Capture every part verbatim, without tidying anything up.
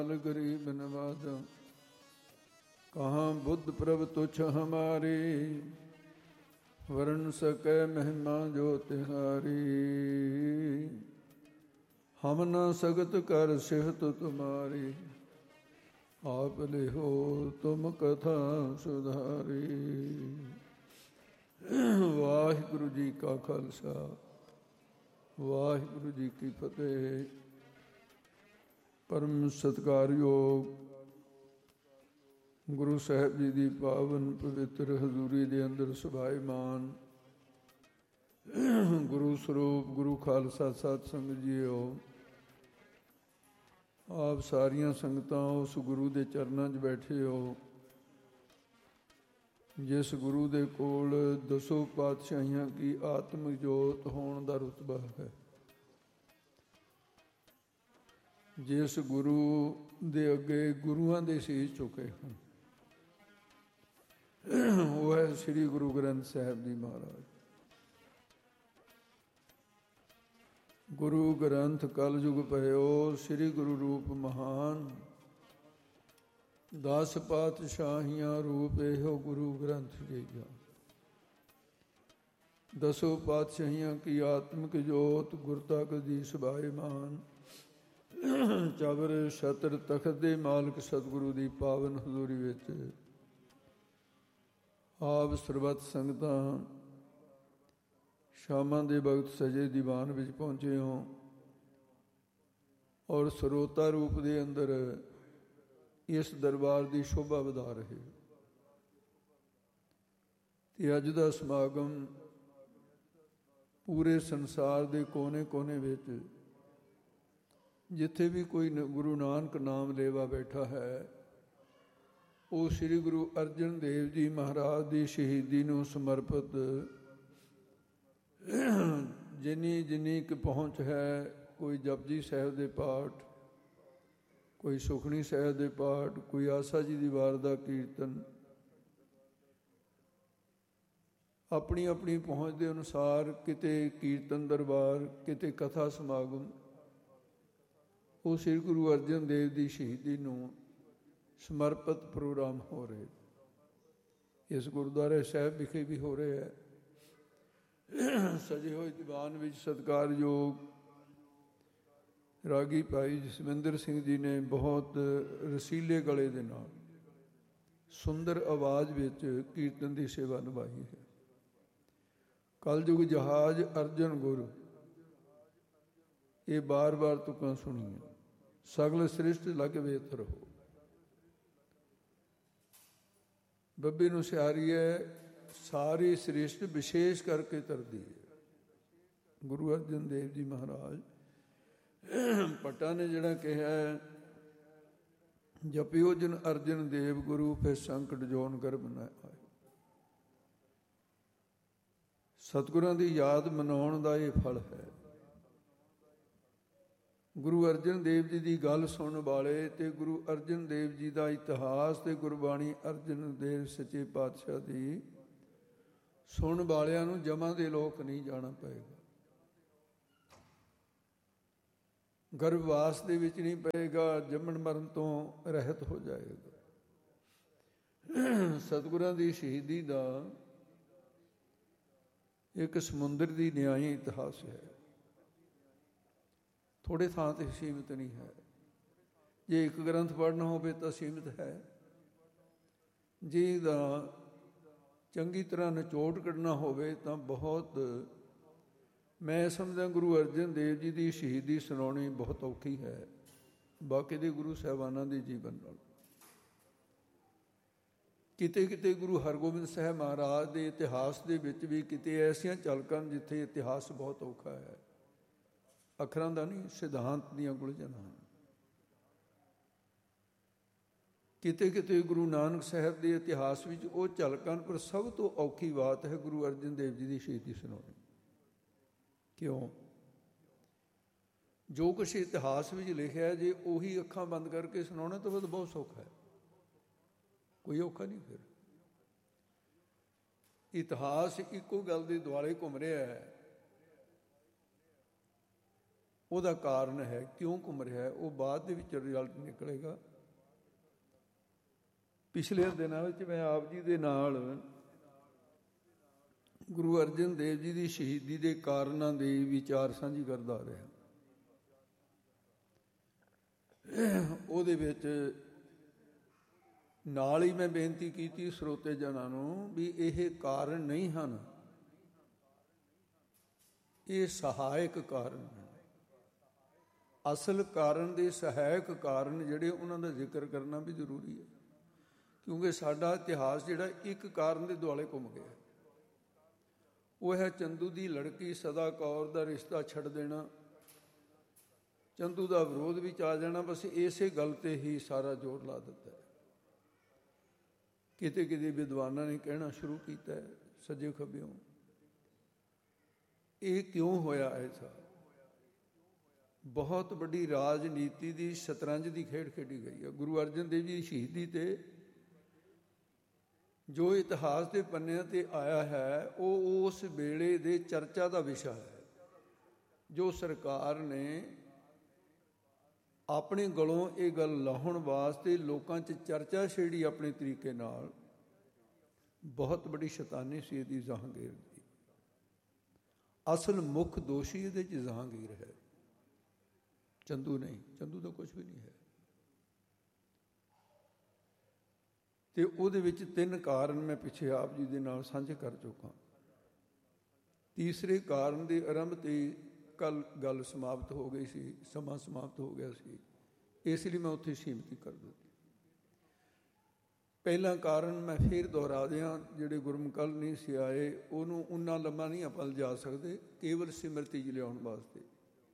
गरीब नवाजा कहाँ बुद्ध प्रभ तुच्छ हमारी, वर्ण सकै महिमा जो तिहारी। हम न सगत कर सिहत तुम्हारी, आप लिहो तुम कथा सुधारी। वाहिगुरु जी का खालसा, वाहिगुरु जी की फतेह। परम सत्कारयोग गुरु साहिब जी की पावन पवित्र हजूरी के अंदर सुभाईमान गुरु स्वरूप गुरु खालसा सतसंग जीओ। आप सारिया संगतां उस गुरु के चरणों च बैठे हो जिस गुरु के कोल दसों पातशाहियां की आत्म जोत होने का रुतबा है, जिस गुरु दे अगे गुरुआं दे सीस चुके हैं, वो है श्री गुरु ग्रंथ साहिब जी महाराज। गुरु ग्रंथ कल युग पयो श्री गुरु रूप महान, दस पातशाहियां रूप एहो गुरु ग्रंथ जीजा। दसों पातशाहियां की आत्मक जोत गुरतक दी सुभाईमान, चबर छत्र तखत दे मालक सतगुरु दी पावन हजूरी विच आप सरबत संगतां शामां दे वक्त सजे दीवान विच पहुंचे हो और सरोता रूप दे अंदर इस दरबार की शोभा वधा रहे। ते अज दा समागम पूरे संसार के कोने कोने विच जिथे भी कोई गुरु नानक नाम लेवा बैठा है, वो श्री गुरु अर्जन देव जी महाराज की शहीदी नूं समर्पित जिनी जिनी की पहुँच है। कोई जपजी साहिब के पाठ, कोई सुखनी साहिब के पाठ, कोई आसा जी की वार का कीर्तन, अपनी अपनी पहुँच के अनुसार किते कीर्तन दरबार, किते कथा समागम, वो श्री गुरु अर्जन देव की शहीदी नूं समर्पित प्रोग्राम हो रहे। इस गुरुद्वारे साहिब विखे भी हो रहे हैं। सजे हुए दीवान विच सत्कारयोग रागी भाई जसविंदर सिंह जी ने बहुत रसीले गले दे नाल सुंदर आवाज़ विच कीर्तन की सेवा निभाई है। कलयुग जहाज अर्जन गुरु, ये बार बार तुकां सुनिए। सगल श्रेष्ठ लग वेत रहो। बब्बी नूं सियारी है, सारी श्रेष्ठ विशेष करके तरदी है। गुरु अर्जन देव जी महाराज भट्टा ने जिहड़ा कहा है, जपियो जिन अर्जन देव गुरु फिर संकट जोन गर्भ न आए। सतगुरां की याद मनाउण दा ये फल है। गुरु अर्जन देव जी की गल सुनने वाले ते गुरु अर्जन देव जी का इतिहास ते गुरबाणी अर्जन देव सच्चे पातशाह की सुन वालियां नूं जमां दे लोक नहीं जाना पएगा, गर्भवास दे विच नहीं पएगा, जमन मरण तो रहत हो जाएगा। सतगुरां दी शहीदी दा एक समुंदर दी न्यायी इतिहास है। थोड़े थां ते सीमित नहीं है। जे एक ग्रंथ पढ़ना होवे तो सीमित है, जे दा चंगी तरह निचोड़ कढ़ना होवे तो बहुत। मैं समझदा गुरु अर्जन देव जी की शहीदी सुनाउणी बहुत औखी है बाकी दे गुरु साहिबानां दे जीवन नाल। किते किते गुरु हरगोबिंद साहब महाराज के इतिहास दे विच भी किते ऐसियां झलकां जिथे इतिहास बहुत औखा है। अखरां दा नहीं, सिद्धांत दीआं गुलझनां। किते किते गुरु नानक साहब के इतिहास विच वो झलकां, पर सब तो औखी बात है गुरु अर्जन देव जी की शहीदी सुनाउणी। क्यों? जो कुछ इतिहास में लिखा है, जे उही अखां बंद करके सुनाने तो फिर बहुत सौखा है, कोई औखा नहीं। फिर इतिहास इको गल दे दुआले घूम रहा है ਉਹਦਾ ਕਾਰਨ ਹੈ, ਕਿਉਂ ਘੁੰਮ ਰਿਹਾ ਹੈ, ਉਹ ਬਾਅਦ ਦੇ ਵਿੱਚ ਰਿਜ਼ਲਟ ਨਿਕਲੇਗਾ। ਪਿਛਲੇ ਦਿਨਾਂ ਵਿੱਚ ਮੈਂ ਆਪ ਜੀ ਦੇ ਨਾਲ ਗੁਰੂ ਅਰਜਨ ਦੇਵ ਜੀ ਦੀ ਸ਼ਹੀਦੀ ਦੇ ਕਾਰਨਾਂ ਦੇ ਵਿਚਾਰ ਸਾਂਝੀ ਕਰਦਾ ਆ ਰਿਹਾ। ਉਹਦੇ ਵਿੱਚ ਨਾਲ ਹੀ ਮੈਂ ਬੇਨਤੀ ਕੀਤੀ ਸਰੋਤੇ ਜਨਾਂ ਨੂੰ ਵੀ ਇਹ ਕਾਰਨ ਨਹੀਂ ਹਨ, ਇਹ ਸਹਾਇਕ ਕਾਰਨ ਹਨ। ਅਸਲ ਕਾਰਨ ਦੇ ਸਹਾਇਕ ਕਾਰਨ ਜਿਹੜੇ ਉਹਨਾਂ ਦਾ ਜ਼ਿਕਰ ਕਰਨਾ ਵੀ ਜ਼ਰੂਰੀ ਹੈ, ਕਿਉਂਕਿ ਸਾਡਾ ਇਤਿਹਾਸ ਜਿਹੜਾ ਇੱਕ ਕਾਰਨ ਦੇ ਦੁਆਲੇ ਘੁੰਮ ਗਿਆ, ਉਹ ਹੈ ਚੰਦੂ ਦੀ ਲੜਕੀ ਸਦਾ ਕੌਰ ਦਾ ਰਿਸ਼ਤਾ ਛੱਡ ਦੇਣਾ, ਚੰਦੂ ਦਾ ਵਿਰੋਧ ਵਿੱਚ ਆ ਜਾਣਾ। ਬਸ ਇਸੇ ਗੱਲ ਤੇ ਹੀ ਸਾਰਾ ਜ਼ੋਰ ਲਾ ਦਿੱਤਾ ਹੈ। ਕਿਤੇ ਕਿਤੇ ਵਿਦਵਾਨਾਂ ਨੇ ਕਹਿਣਾ ਸ਼ੁਰੂ ਕੀਤਾ ਹੈ ਸੱਜੇ ਖੱਬਿਓਂ, ਇਹ ਕਿਉਂ ਹੋਇਆ ਐਸਾ? ਬਹੁਤ ਵੱਡੀ ਰਾਜਨੀਤੀ ਦੀ ਸ਼ਤਰੰਜ ਦੀ ਖੇਡ ਖੇਡੀ ਗਈ ਹੈ। ਗੁਰੂ ਅਰਜਨ ਦੇਵ ਜੀ ਦੀ ਸ਼ਹੀਦੀ ਤੇ ਜੋ ਇਤਿਹਾਸ ਦੇ ਪੰਨਿਆਂ ਤੇ ਆਇਆ ਹੈ, ਉਹ ਉਸ ਵੇਲੇ ਦੇ ਚਰਚਾ ਦਾ ਵਿਸ਼ਾ ਹੈ, ਜੋ ਸਰਕਾਰ ਨੇ ਆਪਣੇ ਗਲੋਂ ਇਹ ਗੱਲ ਲਾਹੁਣ ਵਾਸਤੇ ਲੋਕਾਂ 'ਚ ਚਰਚਾ ਛੇੜੀ ਆਪਣੇ ਤਰੀਕੇ ਨਾਲ। ਬਹੁਤ ਵੱਡੀ ਸ਼ੈਤਾਨੀ ਸੀ ਇਹਦੀ ਜਹਾਂਗੀਰ ਦੀ। ਅਸਲ ਮੁੱਖ ਦੋਸ਼ੀ ਇਹਦੇ 'ਚ ਜਹਾਂਗੀਰ ਹੈ, ਚੰਦੂ ਨਹੀਂ। ਚੰਦੂ ਦਾ ਕੁਝ ਵੀ ਨਹੀਂ ਹੈ। ਤੇ ਉਹਦੇ ਵਿੱਚ ਤਿੰਨ ਕਾਰਨ ਮੈਂ ਪਿੱਛੇ ਆਪ ਜੀ ਦੇ ਨਾਲ ਸਾਂਝੇ ਕਰ ਚੁੱਕਾ। ਤੀਸਰੇ ਕਾਰਨ ਦੇ ਆਰੰਭ ਤੇ ਕੱਲ ਗੱਲ ਸਮਾਪਤ ਹੋ ਗਈ ਸੀ, ਸਮਾਂ ਸਮਾਪਤ ਹੋ ਗਿਆ ਸੀ, ਇਸ ਲਈ ਮੈਂ ਉੱਥੇ ਸੀਮਿਤ ਕਰ ਦਿੱਤੀ। ਪਹਿਲਾ ਕਾਰਨ ਮੈਂ ਫਿਰ ਦੁਹਰਾ ਦਿਆਂ, ਜਿਹੜੇ ਗੁਰਮੁਖਲ ਨਹੀਂ ਸੀ ਆਏ ਉਹਨੂੰ ਉਨਾ ਲੰਮਾ ਨਹੀਂ ਆਪਾਂ ਲਿਜਾ ਸਕਦੇ, ਕੇਵਲ ਸਿਮਰਤੀ 'ਚ ਲਿਆਉਣ ਵਾਸਤੇ।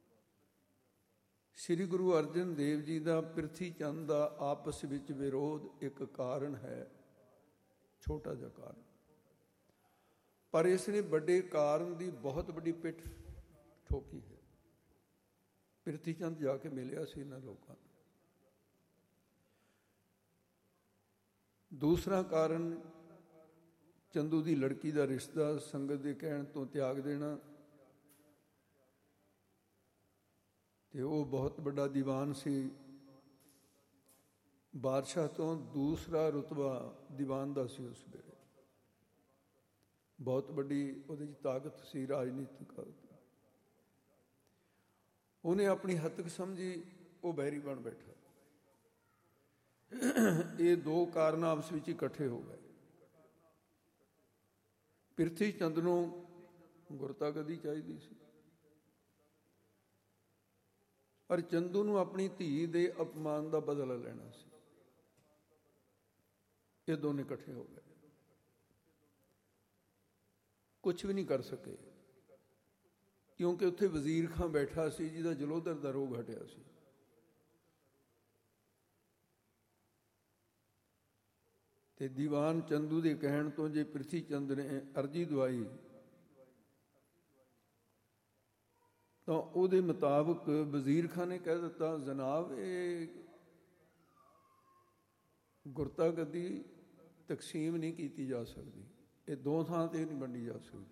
ਸ੍ਰੀ ਗੁਰੂ ਅਰਜਨ ਦੇਵ ਜੀ ਦਾ ਪ੍ਰਿਥੀ ਚੰਦ ਦਾ ਆਪਸ ਵਿੱਚ ਵਿਰੋਧ ਇੱਕ ਕਾਰਨ ਹੈ, ਛੋਟਾ ਜਿਹਾ ਕਾਰਨ, ਪਰ ਇਸ ਨੇ ਵੱਡੇ ਕਾਰਨ ਦੀ ਬਹੁਤ ਵੱਡੀ ਪਿੱਠ ਠੋਕੀ ਹੈ। ਪ੍ਰਿਥੀ ਚੰਦ ਜਾ ਕੇ ਮਿਲਿਆ ਸੀ ਇਹਨਾਂ ਲੋਕਾਂ ਨੂੰ। ਦੂਸਰਾ ਕਾਰਨ ਚੰਦੂ ਦੀ ਲੜਕੀ ਦਾ ਰਿਸ਼ਤਾ ਸੰਗਤ ਦੇ ਕਹਿਣ ਤੋਂ ਤਿਆਗ ਦੇਣਾ, ਤੇ ਉਹ ਬਹੁਤ ਵੱਡਾ ਦੀਵਾਨ ਸੀ, ਬਾਦਸ਼ਾਹ ਤੋਂ ਦੂਸਰਾ ਰੁਤਬਾ ਦੀਵਾਨ ਦਾ ਸੀ ਉਸ ਵੇਲੇ। ਬਹੁਤ ਵੱਡੀ ਉਹਦੇ 'ਚ ਤਾਕਤ ਸੀ, ਰਾਜਨੀਤਿਕ। ਉਹਨੇ ਆਪਣੀ ਹੱਤਕ ਸਮਝੀ, ਉਹ ਬੈਰੀ ਬਣ ਬੈਠਾ। ਇਹ ਦੋ ਕਾਰਨ ਆਪਸ ਵਿੱਚ ਇਕੱਠੇ ਹੋ ਗਏ। ਪ੍ਰਿਥੀ ਚੰਦ ਨੂੰ ਗੁਰਤਾ ਗੱਦੀ ਚਾਹੀਦੀ ਸੀ, ਪਰ ਚੰਦੂ ਨੂੰ ਆਪਣੀ ਧੀ ਦੇ ਅਪਮਾਨ ਦਾ ਬਦਲਾ ਲੈਣਾ ਸੀ। ਇਹ ਦੋਨੇ ਇਕੱਠੇ ਹੋ ਗਏ, ਕੁਛ ਵੀ ਨਹੀਂ ਕਰ ਸਕੇ, ਕਿਉਂਕਿ ਉੱਥੇ ਵਜ਼ੀਰ ਖਾਂ ਬੈਠਾ ਸੀ ਜਿਹਦਾ ਜਲੋਧਰ ਦਾ ਰੋਗ ਹਟਿਆ ਸੀ। ਤੇ ਦੀਵਾਨ ਚੰਦੂ ਦੇ ਕਹਿਣ ਤੋਂ ਜੇ ਪ੍ਰਿਥੀ ਚੰਦ ਨੇ ਅਰਜੀ ਦਵਾਈ ਤਾਂ ਉਹਦੇ ਮੁਤਾਬਕ ਵਜ਼ੀਰ ਖਾਨ ਨੇ ਕਹਿ ਦਿੱਤਾ, ਜਨਾਬ ਇਹ ਗੁਰਤਾ ਗੱਦੀ ਤਕਸੀਮ ਨਹੀਂ ਕੀਤੀ ਜਾ ਸਕਦੀ, ਇਹ ਦੋ ਥਾਂ ਤੇ ਨਹੀਂ ਵੰਡੀ ਜਾ ਸਕਦੀ।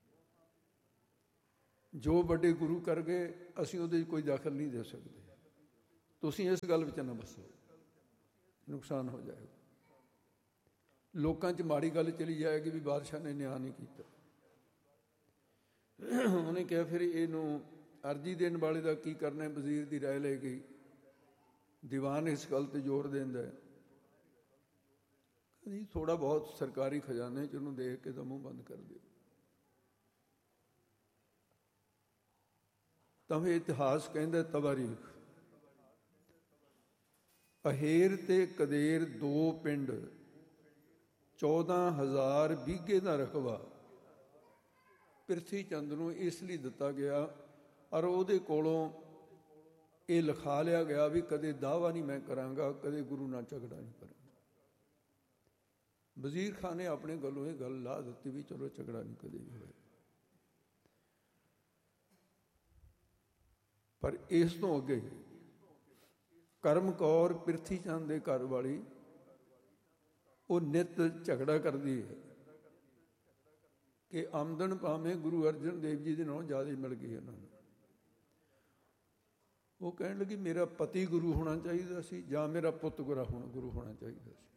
ਜੋ ਵੱਡੇ ਗੁਰੂ ਕਰ ਗਏ ਅਸੀਂ ਉਹਦੇ 'ਚ ਕੋਈ ਦਖਲ ਨਹੀਂ ਦੇ ਸਕਦੇ, ਤੁਸੀਂ ਇਸ ਗੱਲ ਵਿੱਚ ਨਾ ਬਸੋ, ਨੁਕਸਾਨ ਹੋ ਜਾਏਗਾ। ਲੋਕਾਂ 'ਚ ਮਾੜੀ ਗੱਲ ਚਲੀ ਜਾਏਗੀ ਵੀ ਬਾਦਸ਼ਾਹ ਨੇ ਨਿਆਂ ਨਹੀਂ ਕੀਤਾ। ਉਹਨੇ ਕਿਹਾ ਫਿਰ ਇਹਨੂੰ ਅਰਜੀ ਦੇਣ ਵਾਲੇ ਦਾ ਕੀ ਕਰਨਾ ਹੈ? ਵਜ਼ੀਰ ਦੀ ਰਾਏ ਲੈ ਗਈ। ਦੀਵਾਨ ਇਸ ਗੱਲ ਤੇ ਜ਼ੋਰ ਦਿੰਦਾ ਹੈ, ਜੀ ਥੋੜ੍ਹਾ ਬਹੁਤ ਸਰਕਾਰੀ ਖਜ਼ਾਨੇ 'ਚ ਉਹਨੂੰ ਦੇਖ ਕੇ ਤਾਂ ਮੂੰਹ ਬੰਦ ਕਰ ਦਿਓ। ਤਾਂ ਫਿਰ ਇਤਿਹਾਸ ਕਹਿੰਦਾ ਤਵਾਰੀਖ, ਅਹੇਰ ਤੇ ਕਦੇਰ ਦੋ ਪਿੰਡ, ਚੌਦਾਂ ਹਜ਼ਾਰ ਬੀਘੇ ਦਾ ਰਕਬਾ ਪ੍ਰਿਥੀ ਚੰਦ ਨੂੰ ਇਸ ਲਈ ਦਿੱਤਾ ਗਿਆ, ਔਰ ਉਹਦੇ ਕੋਲੋਂ ਇਹ ਲਿਖਾ ਲਿਆ ਗਿਆ ਵੀ ਕਦੇ ਦਾਅਵਾ ਨਹੀਂ ਮੈਂ ਕਰਾਂਗਾ, ਕਦੇ ਗੁਰੂ ਨਾਲ ਝਗੜਾ ਨਹੀਂ ਕਰਾਂਗਾ। ਵਜ਼ੀਰ ਖਾਨ ਨੇ ਆਪਣੇ ਗੱਲੋਂ ਇਹ ਗੱਲ ਲਾ ਦਿੱਤੀ ਵੀ ਚਲੋ ਝਗੜਾ ਨਹੀਂ ਕਦੇ ਵੀ ਹੋਇਆ। ਪਰ ਇਸ ਤੋਂ ਅੱਗੇ ਕਰਮ ਕੌਰ ਪ੍ਰਿਥੀ ਚੰਦ ਦੇ ਘਰ ਵਾਲੀ, ਉਹ ਨਿੱਤ ਝਗੜਾ ਕਰਦੀ ਹੈ ਕਿ ਆਮਦਨ ਭਾਵੇਂ ਗੁਰੂ ਅਰਜਨ ਦੇਵ ਜੀ ਦੇ ਨਾਲੋਂ ਜ਼ਿਆਦਾ ਮਿਲ ਗਈ ਉਹਨਾਂ ਨੂੰ। ਉਹ ਕਹਿਣ ਲੱਗੀ ਮੇਰਾ ਪਤੀ ਗੁਰੂ ਹੋਣਾ ਚਾਹੀਦਾ ਸੀ ਜਾਂ ਮੇਰਾ ਪੁੱਤ ਗੁਰਾ ਹੋਣਾ ਗੁਰੂ ਹੋਣਾ ਚਾਹੀਦਾ ਸੀ।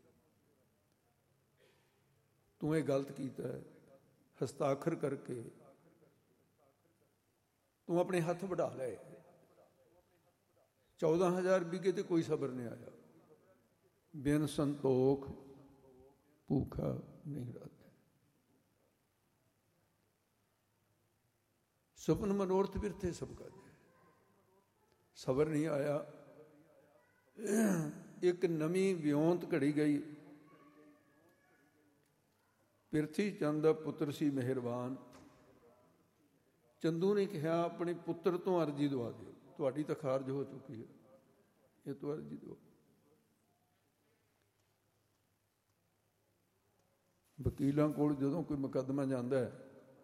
ਤੂੰ ਇਹ ਗਲਤ ਕੀਤਾ ਹੈ। ਹਸਤਾਖਰ ਕਰਕੇ ਤੂੰ ਆਪਣੇ ਹੱਥ ਵਢਾ ਲਏ। ਚੌਦਾਂ ਹਜ਼ਾਰ ਵਿਗੇ ਤੇ ਕੋਈ ਸਬਰ ਨਹੀਂ ਆਇਆ। ਬਿਨ ਸੰਤੋਖ ਭੂਖਾ ਨਹੀਂ ਰਹਤਾ। ਸੁਪਨ ਮਨੋਰਥ ਬਿਰਥੇ ਸਭ ਕਾਜ। ਸਬਰ ਨਹੀਂ ਆਇਆ। ਇੱਕ ਨਵੀਂ ਵਿਉਂਤ ਘੜੀ ਗਈ। ਪਿਰਥੀ ਚੰਦ ਦਾ ਪੁੱਤਰ ਸੀ ਮਿਹਰਬਾਨ। ਚੰਦੂ ਨੇ ਕਿਹਾ ਆਪਣੇ ਪੁੱਤਰ ਤੋਂ ਅਰਜੀ ਦਵਾ ਦਿਓ, ਤੁਹਾਡੀ ਤਾਂ ਖਾਰਜ ਹੋ ਚੁੱਕੀ ਹੈ, ਇਹ ਤੋਂ ਅਰਜੀ ਦਿਓ। ਵਕੀਲਾਂ ਕੋਲ ਜਦੋਂ ਕੋਈ ਮੁਕੱਦਮਾ ਜਾਂਦਾ ਹੈ,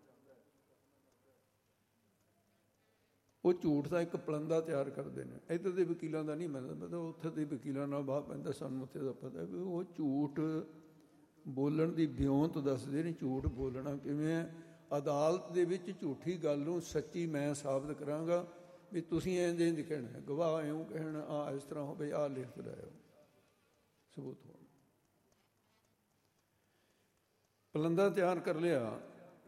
ਉਹ ਝੂਠ ਦਾ ਇੱਕ ਪਲੰਦਾ ਤਿਆਰ ਕਰਦੇ ਨੇ। ਇੱਧਰ ਦੇ ਵਕੀਲਾਂ ਦਾ ਨਹੀਂ ਮੈਨੂੰ ਪਤਾ, ਉੱਥੇ ਦੇ ਵਕੀਲਾਂ ਨਾਲ ਵਾਹ ਪੈਂਦਾ, ਸਾਨੂੰ ਉੱਥੇ ਦਾ ਪਤਾ ਵੀ ਉਹ ਝੂਠ ਬੋਲਣ ਦੀ ਵਿਉਂਤ ਦੱਸਦੇ ਨੇ। ਝੂਠ ਬੋਲਣਾ ਕਿਵੇਂ ਹੈ? ਅਦਾਲਤ ਦੇ ਵਿੱਚ ਝੂਠੀ ਗੱਲ ਨੂੰ ਸੱਚੀ ਮੈਂ ਸਾਬਤ ਕਰਾਂਗਾ ਵੀ ਤੁਸੀਂ ਇੰਝ ਇੰਝ ਕਹਿਣਾ, ਗਵਾਹ ਇਉਂ ਕਹਿਣਾ, ਆ ਇਸ ਤਰ੍ਹਾਂ ਹੋਵੇ, ਆਹ ਲਿਖ ਲਾਇਓ, ਸਬੂਤ ਹੋਣ। ਪਲੰਦਾ ਤਿਆਰ ਕਰ ਲਿਆ।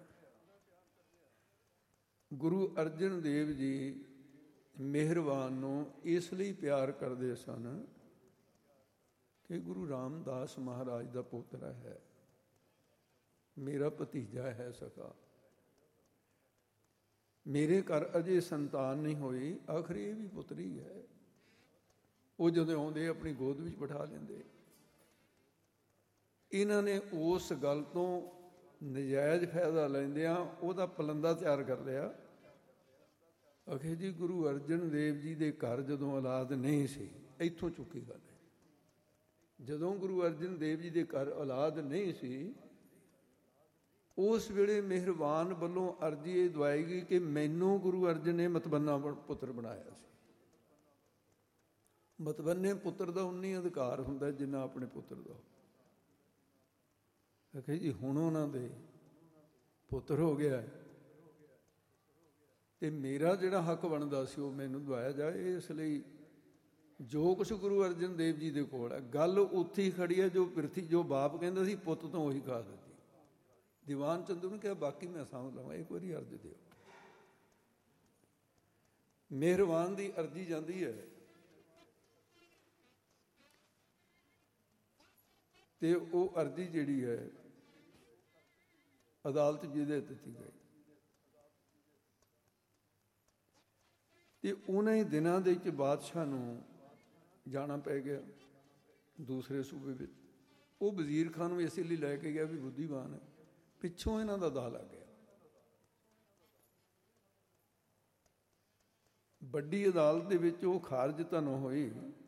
ਗੁਰੂ ਅਰਜਨ ਦੇਵ ਜੀ ਮਿਹਰਬਾਨ ਨੂੰ ਇਸ ਲਈ ਪਿਆਰ ਕਰਦੇ ਸਨ ਕਿ ਗੁਰੂ ਰਾਮਦਾਸ ਮਹਾਰਾਜ ਦਾ ਪੋਤਰਾ ਹੈ, ਮੇਰਾ ਭਤੀਜਾ ਹੈ ਸਕਾ। ਮੇਰੇ ਘਰ ਅਜੇ ਸੰਤਾਨ ਨਹੀਂ ਹੋਈ, ਆਖਰ ਇਹ ਵੀ ਪੁੱਤਰੀ ਹੈ। ਉਹ ਜਦੋਂ ਆਉਂਦੇ ਆਪਣੀ ਗੋਦ ਵਿੱਚ ਬਿਠਾ ਲੈਂਦੇ। ਇਹਨਾਂ ਨੇ ਉਸ ਗੱਲ ਤੋਂ ਨਜਾਇਜ਼ ਫਾਇਦਾ ਲੈਂਦਿਆਂ ਉਹਦਾ ਪਲੰਦਾ ਤਿਆਰ ਕਰ ਲਿਆ। ਆਖੇ ਜੀ ਗੁਰੂ ਅਰਜਨ ਦੇਵ ਜੀ ਦੇ ਘਰ ਜਦੋਂ ਔਲਾਦ ਨਹੀਂ ਸੀ, ਇੱਥੋਂ ਚੁੱਕੀ ਗੱਲ ਹੈ। ਜਦੋਂ ਗੁਰੂ ਅਰਜਨ ਦੇਵ ਜੀ ਦੇ ਘਰ ਔਲਾਦ ਨਹੀਂ ਸੀ, ਉਸ ਵੇਲੇ ਮਿਹਰਬਾਨ ਵੱਲੋਂ ਅਰਜ਼ੀ ਇਹ ਦਵਾਈ ਗਈ ਕਿ ਮੈਨੂੰ ਗੁਰੂ ਅਰਜਨ ਨੇ ਮਤਬੰਨਾ ਪੁੱਤਰ ਬਣਾਇਆ ਸੀ। ਮਤਬੰਨੇ ਪੁੱਤਰ ਦਾ ਉਨੀ ਅਧਿਕਾਰ ਹੁੰਦਾ ਜਿੰਨਾ ਆਪਣੇ ਪੁੱਤਰ ਦਾ। ਆਖੇ ਜੀ ਹੁਣ ਉਹਨਾਂ ਦੇ ਪੁੱਤਰ ਹੋ ਗਿਆ ਤੇ ਮੇਰਾ ਜਿਹੜਾ ਹੱਕ ਬਣਦਾ ਸੀ ਉਹ ਮੈਨੂੰ ਦਵਾਇਆ ਜਾਏ। ਇਸ ਲਈ ਜੋ ਕੁਛ ਗੁਰੂ ਅਰਜਨ ਦੇਵ ਜੀ ਦੇ ਕੋਲ ਹੈ, ਗੱਲ ਉੱਥੇ ਹੀ ਖੜੀ ਹੈ। ਜੋ ਪਿਰਥੀ ਜੋ ਬਾਪ ਕਹਿੰਦਾ ਸੀ ਪੁੱਤ ਤੋਂ ਉਹੀ ਖਾ ਦਿੱਤੀ। ਦੀਵਾਨ ਚੰਦੂ ਨੇ ਕਿਹਾ ਬਾਕੀ ਮੈਂ ਸਾਂਭ ਲਵਾਂ, ਇੱਕ ਵਾਰੀ ਅਰਜ਼ ਦਿਓ। ਮਿਹਰਬਾਨ ਦੀ ਅਰਜ਼ੀ ਜਾਂਦੀ ਹੈ ਤੇ ਉਹ ਅਰਜ਼ੀ ਜਿਹੜੀ ਹੈ ਅਦਾਲਤ ਜਿਹਦੇ ਦਿੱਤੀ ਗਈ ਤੇ ਉਹਨਾਂ ਹੀ ਦਿਨਾਂ ਦੇ ਵਿੱਚ ਬਾਦਸ਼ਾਹ ਨੂੰ ਜਾਣਾ ਪੈ ਗਿਆ ਦੂਸਰੇ ਸੂਬੇ ਵਿੱਚ। ਉਹ ਵਜ਼ੀਰ ਖਾਨ ਨੂੰ ਇਸੇ ਲਈ ਲੈ ਕੇ ਗਿਆ ਵੀ ਬੁੱਧੀਮਾਨ ਹੈ, ਪਿੱਛੋਂ ਇਹਨਾਂ ਦਾ ਦਾਅ ਲੱਗ ਗਿਆ। ਵੱਡੀ ਅਦਾਲਤ ਦੇ ਵਿੱਚ ਉਹ ਖਾਰਜ ਤਾਂ ਨਾ ਹੋਈ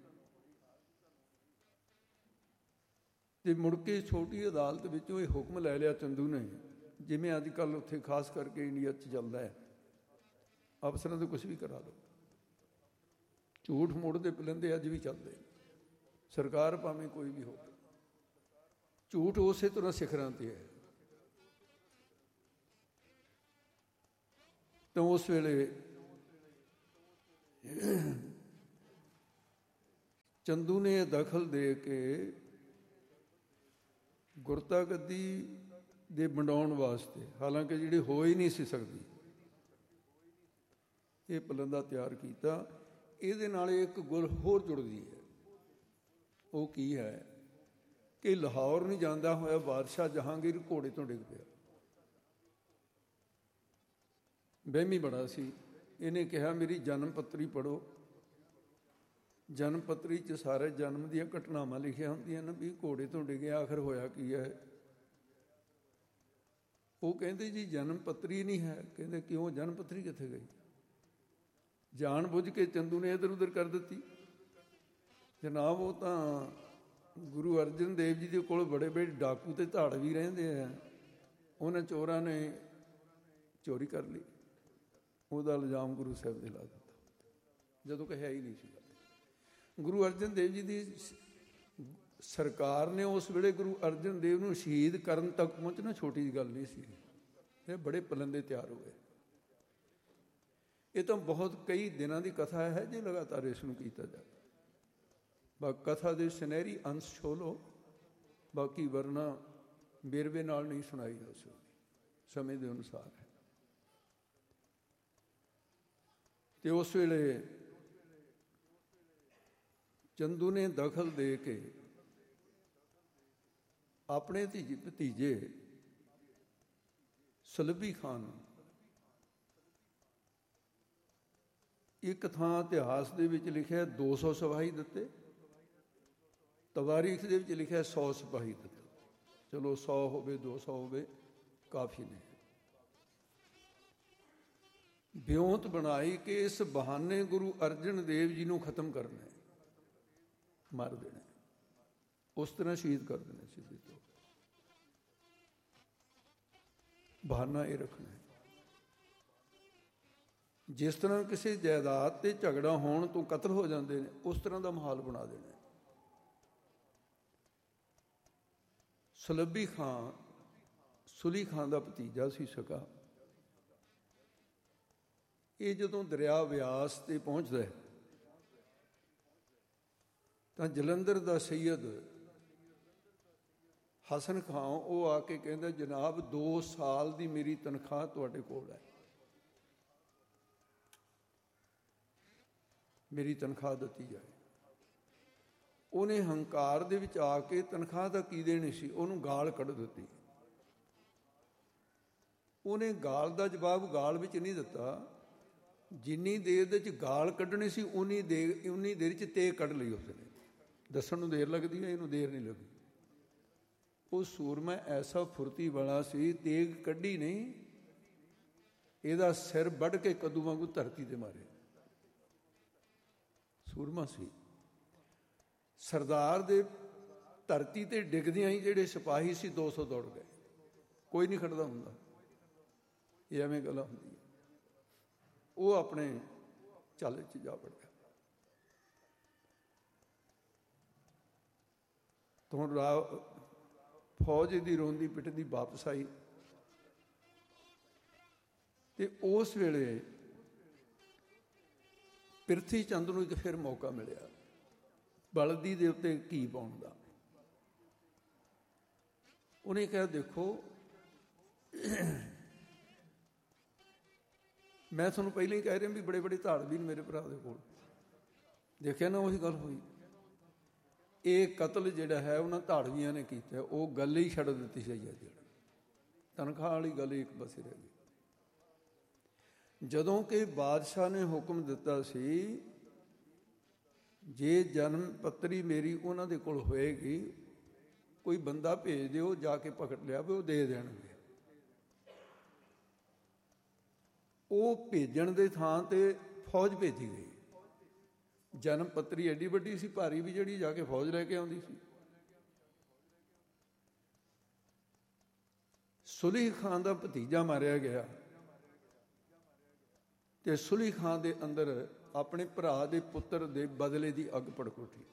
ਤੇ ਮੁੜ ਕੇ ਛੋਟੀ ਅਦਾਲਤ ਵਿੱਚ ਉਹ ਇਹ ਹੁਕਮ ਲੈ ਲਿਆ ਚੰਦੂ ਨੇ, ਜਿਵੇਂ ਅੱਜ ਕੱਲ੍ਹ ਉੱਥੇ ਖਾਸ ਕਰਕੇ ਇੰਡੀਆ 'ਚ ਚੱਲਦਾ ਹੈ, ਅਫਸਰਾਂ ਤੋਂ ਕੁਛ ਵੀ ਕਰਾ ਲਓ। ਝੂਠ ਮੋੜ ਦੇ ਪਲੰਦੇ ਅੱਜ ਵੀ ਚੱਲਦੇ, ਸਰਕਾਰ ਭਾਵੇਂ ਕੋਈ ਵੀ ਹੋਵੇ, ਝੂਠ ਉਸੇ ਤਰ੍ਹਾਂ ਸਿਖਰਾਂ 'ਤੇ ਹੈ। ਤਾਂ ਉਸ ਵੇਲੇ ਚੰਦੂ ਨੇ ਇਹ ਦਖਲ ਦੇ ਕੇ ਗੁਰਤਾ ਗੱਦੀ ਦੇ ਵੰਡਾਉਣ ਵਾਸਤੇ, ਹਾਲਾਂਕਿ ਜਿਹੜੀ ਹੋ ਹੀ ਨਹੀਂ ਸੀ ਸਕਦੀ, ਇਹ ਪਲੰਦਾ ਤਿਆਰ ਕੀਤਾ। ਇਹਦੇ ਨਾਲ ਇੱਕ ਗੁਲ ਹੋਰ ਜੁੜਦੀ ਹੈ। ਉਹ ਕੀ ਹੈ ਕਿ ਲਾਹੌਰ ਨਹੀਂ ਜਾਂਦਾ ਹੋਇਆ ਬਾਦਸ਼ਾਹ ਜਹਾਂਗੀਰ ਘੋੜੇ ਤੋਂ ਡਿੱਗ ਪਿਆ। ਵਹਿਮੀ ਬੜਾ ਸੀ। ਇਹਨੇ ਕਿਹਾ ਮੇਰੀ ਜਨਮ ਪੱਤਰੀ ਪੜ੍ਹੋ। ਜਨਮ ਪੱਤਰੀ 'ਚ ਸਾਰੇ ਜਨਮ ਦੀਆਂ ਘਟਨਾਵਾਂ ਲਿਖੀਆਂ ਹੁੰਦੀਆਂ ਨੇ ਵੀ ਘੋੜੇ ਤੋਂ ਡਿੱਗਿਆ, ਆਖਰ ਹੋਇਆ ਕੀ ਹੈ। ਉਹ ਕਹਿੰਦੇ ਜੀ ਜਨਮ ਪੱਤਰੀ ਨਹੀਂ ਹੈ। ਕਹਿੰਦੇ ਕਿਉਂ, ਜਨਮ ਪੱਤਰੀ ਕਿੱਥੇ ਗਈ? ਜਾਣ ਬੁੱਝ ਕੇ ਚੰਦੂ ਨੇ ਇੱਧਰ ਉੱਧਰ ਕਰ ਦਿੱਤੀ। ਜਨਾਬ ਉਹ ਤਾਂ ਗੁਰੂ ਅਰਜਨ ਦੇਵ ਜੀ ਦੇ ਕੋਲ ਬੜੇ ਬੜੇ ਡਾਕੂ ਤੇ ਧਾੜ ਵੀ ਰਹਿੰਦੇ ਆ, ਉਹਨਾਂ ਚੋਰਾਂ ਨੇ ਚੋਰੀ ਕਰ ਲਈ। ਉਹਦਾ ਇਲਜ਼ਾਮ ਗੁਰੂ ਸਾਹਿਬ ਨੇ ਲਾ ਦਿੱਤਾ, ਜਦੋਂ ਕਿ ਹੈ ਹੀ ਨਹੀਂ ਸੀਗਾ। ਗੁਰੂ ਅਰਜਨ ਦੇਵ ਜੀ ਦੀ ਸਰਕਾਰ ਨੇ ਉਸ ਵੇਲੇ ਗੁਰੂ ਅਰਜਨ ਦੇਵ ਨੂੰ ਸ਼ਹੀਦ ਕਰਨ ਤੱਕ ਪਹੁੰਚਣਾ ਛੋਟੀ ਜਿਹੀ ਗੱਲ ਨਹੀਂ ਸੀ। ਇਹ ਬੜੇ ਪਲੰਦੇ ਤਿਆਰ ਹੋਏ। ਇਹ ਤਾਂ ਬਹੁਤ ਕਈ ਦਿਨਾਂ ਦੀ ਕਥਾ ਹੈ ਜੇ ਲਗਾਤਾਰ ਇਸ ਨੂੰ ਕੀਤਾ ਜਾਵੇ। ਬਾ ਕਥਾ ਦੇ ਸੁਨਹਿਰੀ ਅੰਸ਼ ਛੋਹ ਲਓ, ਬਾਕੀ ਵਰਨਾ ਵੇਰਵੇ ਨਾਲ ਨਹੀਂ ਸੁਣਾਈ ਜਾ ਸਕਦੀ, ਸਮੇਂ ਦੇ ਅਨੁਸਾਰ ਹੈ। ਤੇ ਉਸ ਵੇਲੇ ਚੰਦੂ ਨੇ ਦਖਲ ਦੇ ਕੇ ਆਪਣੇ ਧੀ ਭਤੀਜੇ ਸਲੱਭੀ ਖਾਨ ਨੂੰ ਇੱਕ ਥਾਂ ਇਤਿਹਾਸ ਦੇ ਵਿੱਚ ਲਿਖਿਆ ਦੋ ਸੌ ਸਿਪਾਹੀ ਦਿੱਤੇ, ਤਵਾਰੀਖ ਦੇ ਵਿੱਚ ਲਿਖਿਆ ਸੌ ਸਿਪਾਹੀ ਦਿੱਤੇ। ਚਲੋ ਸੌ ਹੋਵੇ ਦੋ ਸੌ ਹੋਵੇ ਕਾਫੀ ਨੇ। ਵਿਉਂਤ ਬਣਾਈ ਕਿ ਇਸ ਬਹਾਨੇ ਗੁਰੂ ਅਰਜਨ ਦੇਵ ਜੀ ਨੂੰ ਖਤਮ ਕਰਨਾ, ਮਾਰ ਦੇਣਾ, ਉਸ ਤਰ੍ਹਾਂ ਸ਼ਹੀਦ ਕਰ ਦੇਣਾ ਸੀ। ਤੋਂ ਬਹਾਨਾ ਇਹ ਰੱਖਣਾ ਹੈ। ਜਿਸ ਤਰ੍ਹਾਂ ਕਿਸੇ ਜਾਇਦਾਦ ਤੇ ਝਗੜਾ ਹੋਣ ਤੋਂ ਕਤਲ ਹੋ ਜਾਂਦੇ ਨੇ, ਉਸ ਤਰ੍ਹਾਂ ਦਾ ਮਾਹੌਲ ਬਣਾ ਦੇਣਾ। ਸਲੱਭੀ ਖਾਂ ਸੁਲੀ ਖਾਂ ਦਾ ਭਤੀਜਾ ਸੀ ਸਕਾ। ਇਹ ਜਦੋਂ ਦਰਿਆ ਬਿਆਸ ਤੇ ਪਹੁੰਚਦਾ ਹੈ ਤਾਂ ਜਲੰਧਰ ਦਾ ਸੈਯਦ ਹਸਨ ਖਾਂ ਉਹ ਆ ਕੇ ਕਹਿੰਦਾ, ਜਨਾਬ ਦੋ ਸਾਲ ਦੀ ਮੇਰੀ ਤਨਖਾਹ ਤੁਹਾਡੇ ਕੋਲ ਹੈ, ਮੇਰੀ ਤਨਖਾਹ ਦਿੱਤੀ ਜਾਏ। ਉਹਨੇ ਹੰਕਾਰ ਦੇ ਵਿੱਚ ਆ ਕੇ ਤਨਖਾਹ ਤਾਂ ਕੀ ਦੇਣੀ ਸੀ, ਉਹਨੂੰ ਗਾਲ ਕੱਢ ਦਿੱਤੀ। ਉਹਨੇ ਗਾਲ ਦਾ ਜਵਾਬ ਗਾਲ ਵਿੱਚ ਨਹੀਂ ਦਿੱਤਾ, ਜਿੰਨੀ ਦੇਰ ਦੇ 'ਚ ਗਾਲ ਕੱਢਣੀ ਸੀ ਉਨੀ ਦੇਰ ਉਨੀ ਦੇਰ 'ਚ ਤੇਗ ਕੱਢ ਲਈ ਉਸਨੇ। ਦੱਸਣ ਨੂੰ ਦੇਰ ਲੱਗਦੀ ਹੈ, ਇਹਨੂੰ ਦੇਰ ਨਹੀਂ ਲੱਗੀ। ਉਹ ਸੂਰਮਾ ਐਸਾ ਫੁਰਤੀ ਵਾਲਾ ਸੀ, ਤੇਗ ਕੱਢੀ ਨਹੀਂ, ਇਹਦਾ ਸਿਰ ਵੱਢ ਕੇ ਕੱਦੂ ਵਾਂਗੂ ਧਰਤੀ ਤੇ ਮਾਰੇ। ਸੂਰਮਾ ਸੀ। ਸਰਦਾਰ ਦੇ ਧਰਤੀ ਤੇ ਡਿੱਗਦਿਆਂ ਹੀ ਜਿਹੜੇ ਸਿਪਾਹੀ ਸੀ ਦੋ ਸੌ ਦੌੜ ਗਏ। ਕੋਈ ਨਹੀਂ ਖੜਦਾ ਹੁੰਦਾ, ਇਹ ਐਵੇਂ ਗੱਲਾਂ ਹੁੰਦੀਆਂ। ਉਹ ਆਪਣੇ ਚੱਲ 'ਚ ਜਾ ਵੜਿਆ। ਤੋਂ ਰਾ ਫੌਜ ਦੀ ਰੋਂਦੀ ਪਿੱਟਦੀ ਵਾਪਸ ਆਈ ਤੇ ਉਸ ਵੇਲੇ ਪ੍ਰਿਥੀ ਚੰਦ ਨੂੰ ਇੱਕ ਫਿਰ ਮੌਕਾ ਮਿਲਿਆ ਬਲਦੀ ਦੇ ਉੱਤੇ ਘੀ ਪਾਉਣ ਦਾ। ਉਹਨੇ ਕਿਹਾ, ਦੇਖੋ ਮੈਂ ਤੁਹਾਨੂੰ ਪਹਿਲਾਂ ਹੀ ਕਹਿ ਰਿਹਾ ਵੀ ਬੜੇ ਬੜੇ ਧਾੜਵੀ ਨੇ ਮੇਰੇ ਭਰਾ ਦੇ ਕੋਲ। ਦੇਖਿਆ ਨਾ, ਉਹੀ ਗੱਲ ਹੋਈ। ਇਹ ਕਤਲ ਜਿਹੜਾ ਹੈ ਉਹਨਾਂ ਧਾੜਵੀਆਂ ਨੇ ਕੀਤਾ, ਉਹ ਗੱਲ ਹੀ ਛੱਡ ਦਿੱਤੀ ਸੀ। ਜਿਹੜੀ ਤਨਖਾਹ ਵਾਲੀ ਗੱਲ ਇੱਕ ਪਾਸੇ ਰਹਿ ਗਈ। ਜਦੋਂ ਕਿ ਬਾਦਸ਼ਾਹ ਨੇ ਹੁਕਮ ਦਿੱਤਾ ਸੀ, ਜੇ ਜਨਮ ਪੱਤਰੀ ਮੇਰੀ ਉਹਨਾਂ ਦੇ ਕੋਲ ਹੋਏਗੀ, ਕੋਈ ਬੰਦਾ ਭੇਜ ਦਿਓ, ਜਾ ਕੇ ਪਕੜ ਲਿਆਵੇ, ਉਹ ਦੇ ਦੇਣਗੇ। ਉਹ ਭੇਜਣ ਦੇ ਥਾਂ ਤੇ ਫੌਜ ਭੇਜੀ ਗਈ। ਜਨਮ ਪੱਤਰੀ ਐਡੀ ਵੱਡੀ ਸੀ, ਭਾਰੀ ਵੀ, ਜਿਹੜੀ ਜਾ ਕੇ ਫੌਜ ਲੈ ਕੇ ਆਉਂਦੀ ਸੀ। ਸੁਲੀ ਖਾਂ ਦਾ ਭਤੀਜਾ ਮਾਰਿਆ ਗਿਆ ਤੇ ਸੁਲੀ ਖਾਂ ਦੇ ਅੰਦਰ ਆਪਣੇ ਭਰਾ ਦੇ ਪੁੱਤਰ ਦੇ ਬਦਲੇ ਦੀ ਅੱਗ ਭੜਕ ਉੱਠੀ।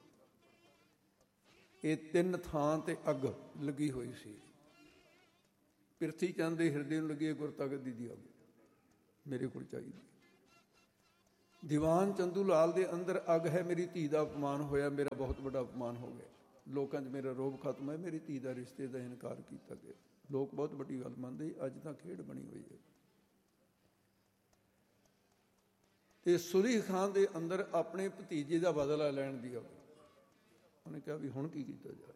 ਇਹ ਤਿੰਨ ਥਾਂ ਤੇ ਅੱਗ ਲੱਗੀ ਹੋਈ ਸੀ। ਪ੍ਰਿਥੀ ਚੰਦ ਦੇ ਹਿਰਦੇ ਨੂੰ ਲੱਗੀ ਗੁਰਤਾਗਦੀ ਦੀ ਅੱਗ ਮੇਰੇ ਕੋਲ ਚਾਹੀਦੀ। ਦੀਵਾਨ ਚੰਦੂ ਲਾਲ ਦੇ ਅੰਦਰ ਅੱਗ ਹੈ, ਮੇਰੀ ਧੀ ਦਾ ਅਪਮਾਨ ਹੋਇਆ, ਮੇਰਾ ਬਹੁਤ ਵੱਡਾ ਅਪਮਾਨ ਹੋ ਗਿਆ, ਲੋਕਾਂ 'ਚ ਮੇਰਾ ਰੋਬ ਖਤਮ ਹੈ, ਮੇਰੀ ਧੀ ਦਾ ਰਿਸ਼ਤੇ ਦਾ ਇਨਕਾਰ ਕੀਤਾ ਗਿਆ। ਲੋਕ ਬਹੁਤ ਵੱਡੀ ਗੱਲ ਮੰਨਦੇ, ਅੱਜ ਤਾਂ ਖੇਡ ਬਣੀ ਹੋਈ ਹੈ। ਤੇ ਸੁਲੀ ਖਾਂ ਦੇ ਅੰਦਰ ਆਪਣੇ ਭਤੀਜੇ ਦਾ ਬਦਲਾ ਲੈਣ ਦੀ ਅੱਗ। ਉਹਨੇ ਕਿਹਾ ਵੀ ਹੁਣ ਕੀ ਕੀਤਾ ਜਾਏ।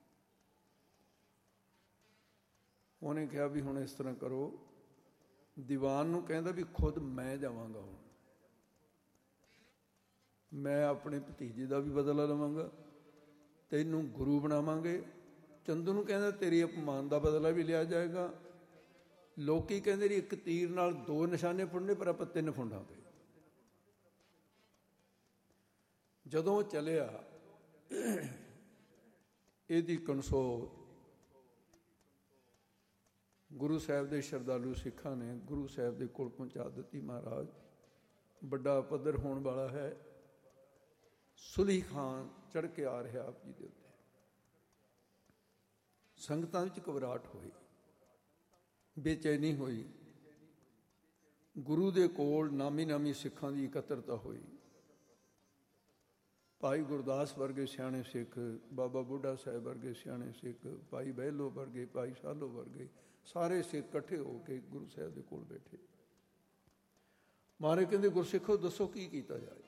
ਉਹਨੇ ਕਿਹਾ ਵੀ ਹੁਣ ਇਸ ਤਰ੍ਹਾਂ ਕਰੋ, ਦੀਵਾਨ ਨੂੰ ਕਹਿੰਦਾ ਵੀ ਖੁਦ ਮੈਂ ਜਾਵਾਂਗਾ, ਹੁਣ ਮੈਂ ਆਪਣੇ ਭਤੀਜੇ ਦਾ ਵੀ ਬਦਲਾ ਲਵਾਂਗਾ, ਤੈਨੂੰ ਗੁਰੂ ਬਣਾਵਾਂਗੇ। ਚੰਦੂ ਨੂੰ ਕਹਿੰਦਾ ਤੇਰੀ ਅਪਮਾਨ ਦਾ ਬਦਲਾ ਵੀ ਲਿਆ ਜਾਏਗਾ। ਲੋਕੀ ਕਹਿੰਦੇ ਨੇ ਇੱਕ ਤੀਰ ਨਾਲ ਦੋ ਨਿਸ਼ਾਨੇ ਫੁੰਡਣੇ, ਪਰ ਆਪਾਂ ਤਿੰਨ ਫੁੰਡਾਂਗੇ। ਜਦੋਂ ਚੱਲਿਆ ਇਹਦੀ ਕਨਸੋ ਗੁਰੂ ਸਾਹਿਬ ਦੇ ਸ਼ਰਧਾਲੂ ਸਿੱਖਾਂ ਨੇ ਗੁਰੂ ਸਾਹਿਬ ਦੇ ਕੋਲ ਪਹੁੰਚਾ ਦਿੱਤੀ। ਮਹਾਰਾਜ, ਵੱਡਾ ਪੱਧਰ ਹੋਣ ਵਾਲਾ ਹੈ। ਸੁਲੀ ਖਾਂ ਚੜ੍ਹ ਕੇ ਆ ਰਿਹਾ ਆਪ ਜੀ ਦੇ ਉੱਤੇ। ਸੰਗਤਾਂ ਵਿੱਚ ਘਬਰਾਹਟ ਹੋਈ, ਬੇਚੈਨੀ ਹੋਈ। ਗੁਰੂ ਦੇ ਕੋਲ ਨਾਮੀ ਨਾਮੀ ਸਿੱਖਾਂ ਦੀ ਇਕੱਤਰਤਾ ਹੋਈ। ਭਾਈ ਗੁਰਦਾਸ ਵਰਗੇ ਸਿਆਣੇ ਸਿੱਖ, ਬਾਬਾ ਬੁੱਢਾ ਸਾਹਿਬ ਵਰਗੇ ਸਿਆਣੇ ਸਿੱਖ, ਭਾਈ ਬਹਿਲੋ ਵਰਗੇ, ਭਾਈ ਸਾਲੋ ਵਰਗੇ, ਸਾਰੇ ਸਿੱਖ ਇਕੱਠੇ ਹੋ ਕੇ ਗੁਰੂ ਸਾਹਿਬ ਦੇ ਕੋਲ ਬੈਠੇ। ਮਹਾਰਾਜ ਕਹਿੰਦੇ, ਗੁਰਸਿੱਖੋ ਦੱਸੋ ਕੀ ਕੀਤਾ ਜਾਏ।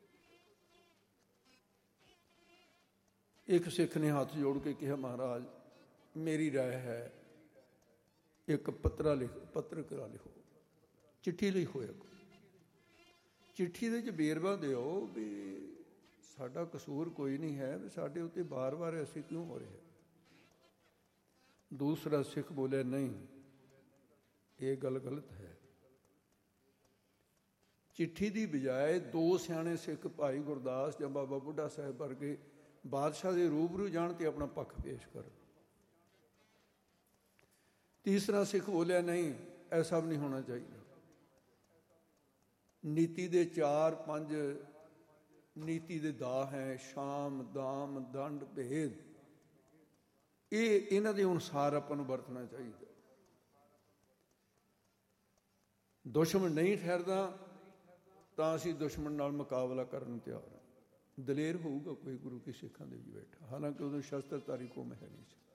ਇੱਕ ਸਿੱਖ ਨੇ ਹੱਥ ਜੋੜ ਕੇ ਕਿਹਾ, ਮਹਾਰਾਜ ਮੇਰੀ ਰਾਏ ਹੈ ਇੱਕ ਪੱਤਰਾ ਲਿਖ ਪੱਤਰ ਕਰਾ ਲਿਖੋ, ਚਿੱਠੀ ਲਈ ਹੋਇਆ। ਚਿੱਠੀ ਦੇ 'ਚ ਵੇਰਵਾ ਦਿਓ ਵੀ ਸਾਡਾ ਕਸੂਰ ਕੋਈ ਨਹੀਂ ਹੈ, ਵੀ ਸਾਡੇ ਉੱਤੇ ਬਾਰ-ਬਾਰ ਐਸੇ ਕਿਉਂ ਹੋ ਰਿਹਾ। ਦੂਸਰਾ ਸਿੱਖ ਬੋਲਿਆ, ਨਹੀਂ ਇਹ ਗੱਲ ਗਲਤ ਹੈ। ਚਿੱਠੀ ਦੀ ਬਜਾਏ ਦੋ ਸਿਆਣੇ ਸਿੱਖ ਭਾਈ ਗੁਰਦਾਸ ਜਾਂ ਬਾਬਾ ਬੁੱਢਾ ਸਾਹਿਬ ਵਰਗੇ ਬਾਦਸ਼ਾਹ ਦੇ ਰੂਬਰੂ ਜਾਣ ਤੇ ਆਪਣਾ ਪੱਖ ਪੇਸ਼ ਕਰੋ। ਤੀਸਰਾ ਸਿੱਖ ਬੋਲਿਆ, ਨਹੀਂ ਐਸਾ ਵੀ ਨਹੀਂ ਹੋਣਾ ਚਾਹੀਦਾ। ਨੀਤੀ ਦੇ ਚਾਰ ਪੰਜ ਨੀਤੀ ਦੇ ਦਾ ਹੈ, ਸ਼ਾਮ, ਦਾਮ, ਦੰਡ, ਭੇਦ, ਇਹ ਇਹਨਾਂ ਦੇ ਅਨੁਸਾਰ ਆਪਾਂ ਨੂੰ ਵਰਤਣਾ ਚਾਹੀਦਾ। ਦੁਸ਼ਮਣ ਨਹੀਂ ਠਹਿਰਦਾ ਤਾਂ ਅਸੀਂ ਦੁਸ਼ਮਣ ਨਾਲ ਮੁਕਾਬਲਾ ਕਰਨ ਨੂੰ ਤਿਆਰ ਹਾਂ। ਦਲੇਰ ਹੋਊਗਾ ਕੋਈ ਗੁਰੂ ਕੀ ਸਿੱਖਾਂ ਦੇ ਵਿੱਚ ਬੈਠਾ, ਹਾਲਾਂਕਿ ਉਦੋਂ ਸ਼ਸਤਰਧਾਰੀ ਕੌਮ ਹੈ ਨਹੀਂ ਸੀ।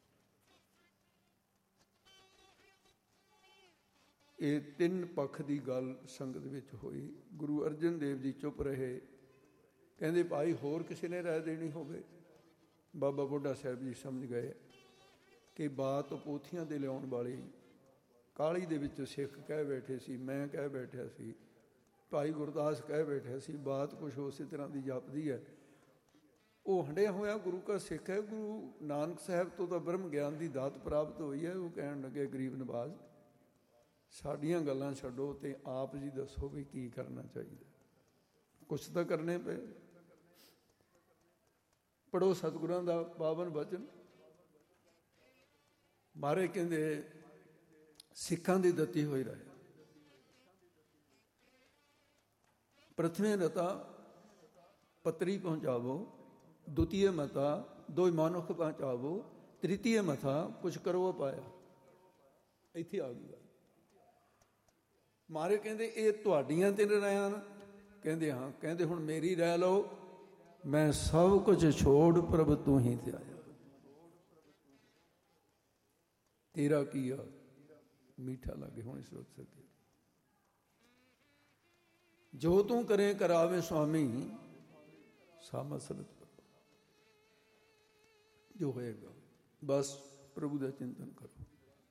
ਇਹ ਤਿੰਨ ਪੱਖ ਦੀ ਗੱਲ ਸੰਗਤ ਵਿੱਚ ਹੋਈ। ਗੁਰੂ ਅਰਜਨ ਦੇਵ ਜੀ ਚੁੱਪ ਰਹੇ। ਕਹਿੰਦੇ, ਭਾਈ ਹੋਰ ਕਿਸੇ ਨੇ ਰਾਏ ਦੇਣੀ ਹੋਵੇ। ਬਾਬਾ ਬੁੱਢਾ ਸਾਹਿਬ ਜੀ ਸਮਝ ਗਏ ਕਿ ਬਾਤ ਪੋਥੀਆਂ ਦੇ ਲਿਆਉਣ ਵਾਲੀ ਕਾਹਲੀ ਦੇ ਵਿੱਚ ਸਿੱਖ ਕਹਿ ਬੈਠੇ ਸੀ, ਮੈਂ ਕਹਿ ਬੈਠਿਆ ਸੀ, ਭਾਈ ਗੁਰਦਾਸ ਕਹਿ ਬੈਠਿਆ ਸੀ, ਬਾਤ ਕੁਛ ਉਸੇ ਤਰ੍ਹਾਂ ਦੀ ਜਾਪਦੀ ਹੈ। ਉਹ ਹੰਡਿਆ ਹੋਇਆ ਗੁਰੂ ਕਾ ਸਿੱਖ ਹੈ। ਗੁਰੂ ਨਾਨਕ ਸਾਹਿਬ ਤੋਂ ਤਾਂ ਬ੍ਰਹਮ ਗਿਆਨ ਦੀ ਦਾਤ ਪ੍ਰਾਪਤ ਹੋਈ ਹੈ। ਉਹ ਕਹਿਣ ਲੱਗੇ, ਗਰੀਬ ਨਵਾਜ਼ ਸਾਡੀਆਂ ਗੱਲਾਂ ਛੱਡੋ ਤੇ ਆਪ ਜੀ ਦੱਸੋ ਵੀ ਕੀ ਕਰਨਾ ਚਾਹੀਦਾ। ਕੁਛ ਤਾਂ ਕਰਨੇ ਪਏ। ਪੜ੍ਹੋ ਸਤਿਗੁਰਾਂ ਦਾ ਪਾਵਨ ਬਚਨ। ਮਾਰੇ ਕਹਿੰਦੇ, ਸਿੱਖਾਂ ਦੀ ਦਿੱਤੀ ਹੋਈ ਰਾਏ। ਪ੍ਰਥਮੇ ਰਤਾ ਪੱਤਰੀ ਪਹੁੰਚਾਵੋ, ਦੁਤੀਏ ਮਤਾ ਦੋ ਮਾਨੁਖ ਪਹੁੰਚਾਵੋ, ਤ੍ਰਿਤੀਏ ਮਤਾ ਕੁਛ ਕਰੋ ਪਾਇਆ। ਇੱਥੇ ਆ ਗਈ। ਮਾਰੇ ਕਹਿੰਦੇ, ਇਹ ਤੁਹਾਡੀਆਂ ਤਿੰਨ ਰਾਇਆਂ ਨਾ? ਕਹਿੰਦੇ ਹਾਂ। ਕਹਿੰਦੇ, ਹੁਣ ਮੇਰੀ ਰਾਇ ਲਓ, ਮੈਂ ਸਭ ਕੁਝ ਛੋੜ ਪ੍ਰਭ ਤੂੰ ਹੀ ਤੇ ਆਇਆ। ਤੇਰਾ ਕੀ ਆ ਮੀਠਾ ਲੱਗੇ ਹੁਣ ਇਸ ਵਕਤ ਸਕੇ। ਜੋ ਤੂੰ ਕਰੇ ਕਰਾਵੇ ਸੁਆਮੀ, ਸਾਮਸਰਤ ਜੋ ਹੋਏਗਾ। ਬਸ ਪ੍ਰਭੂ ਦਾ ਚਿੰਤਨ ਕਰੋ।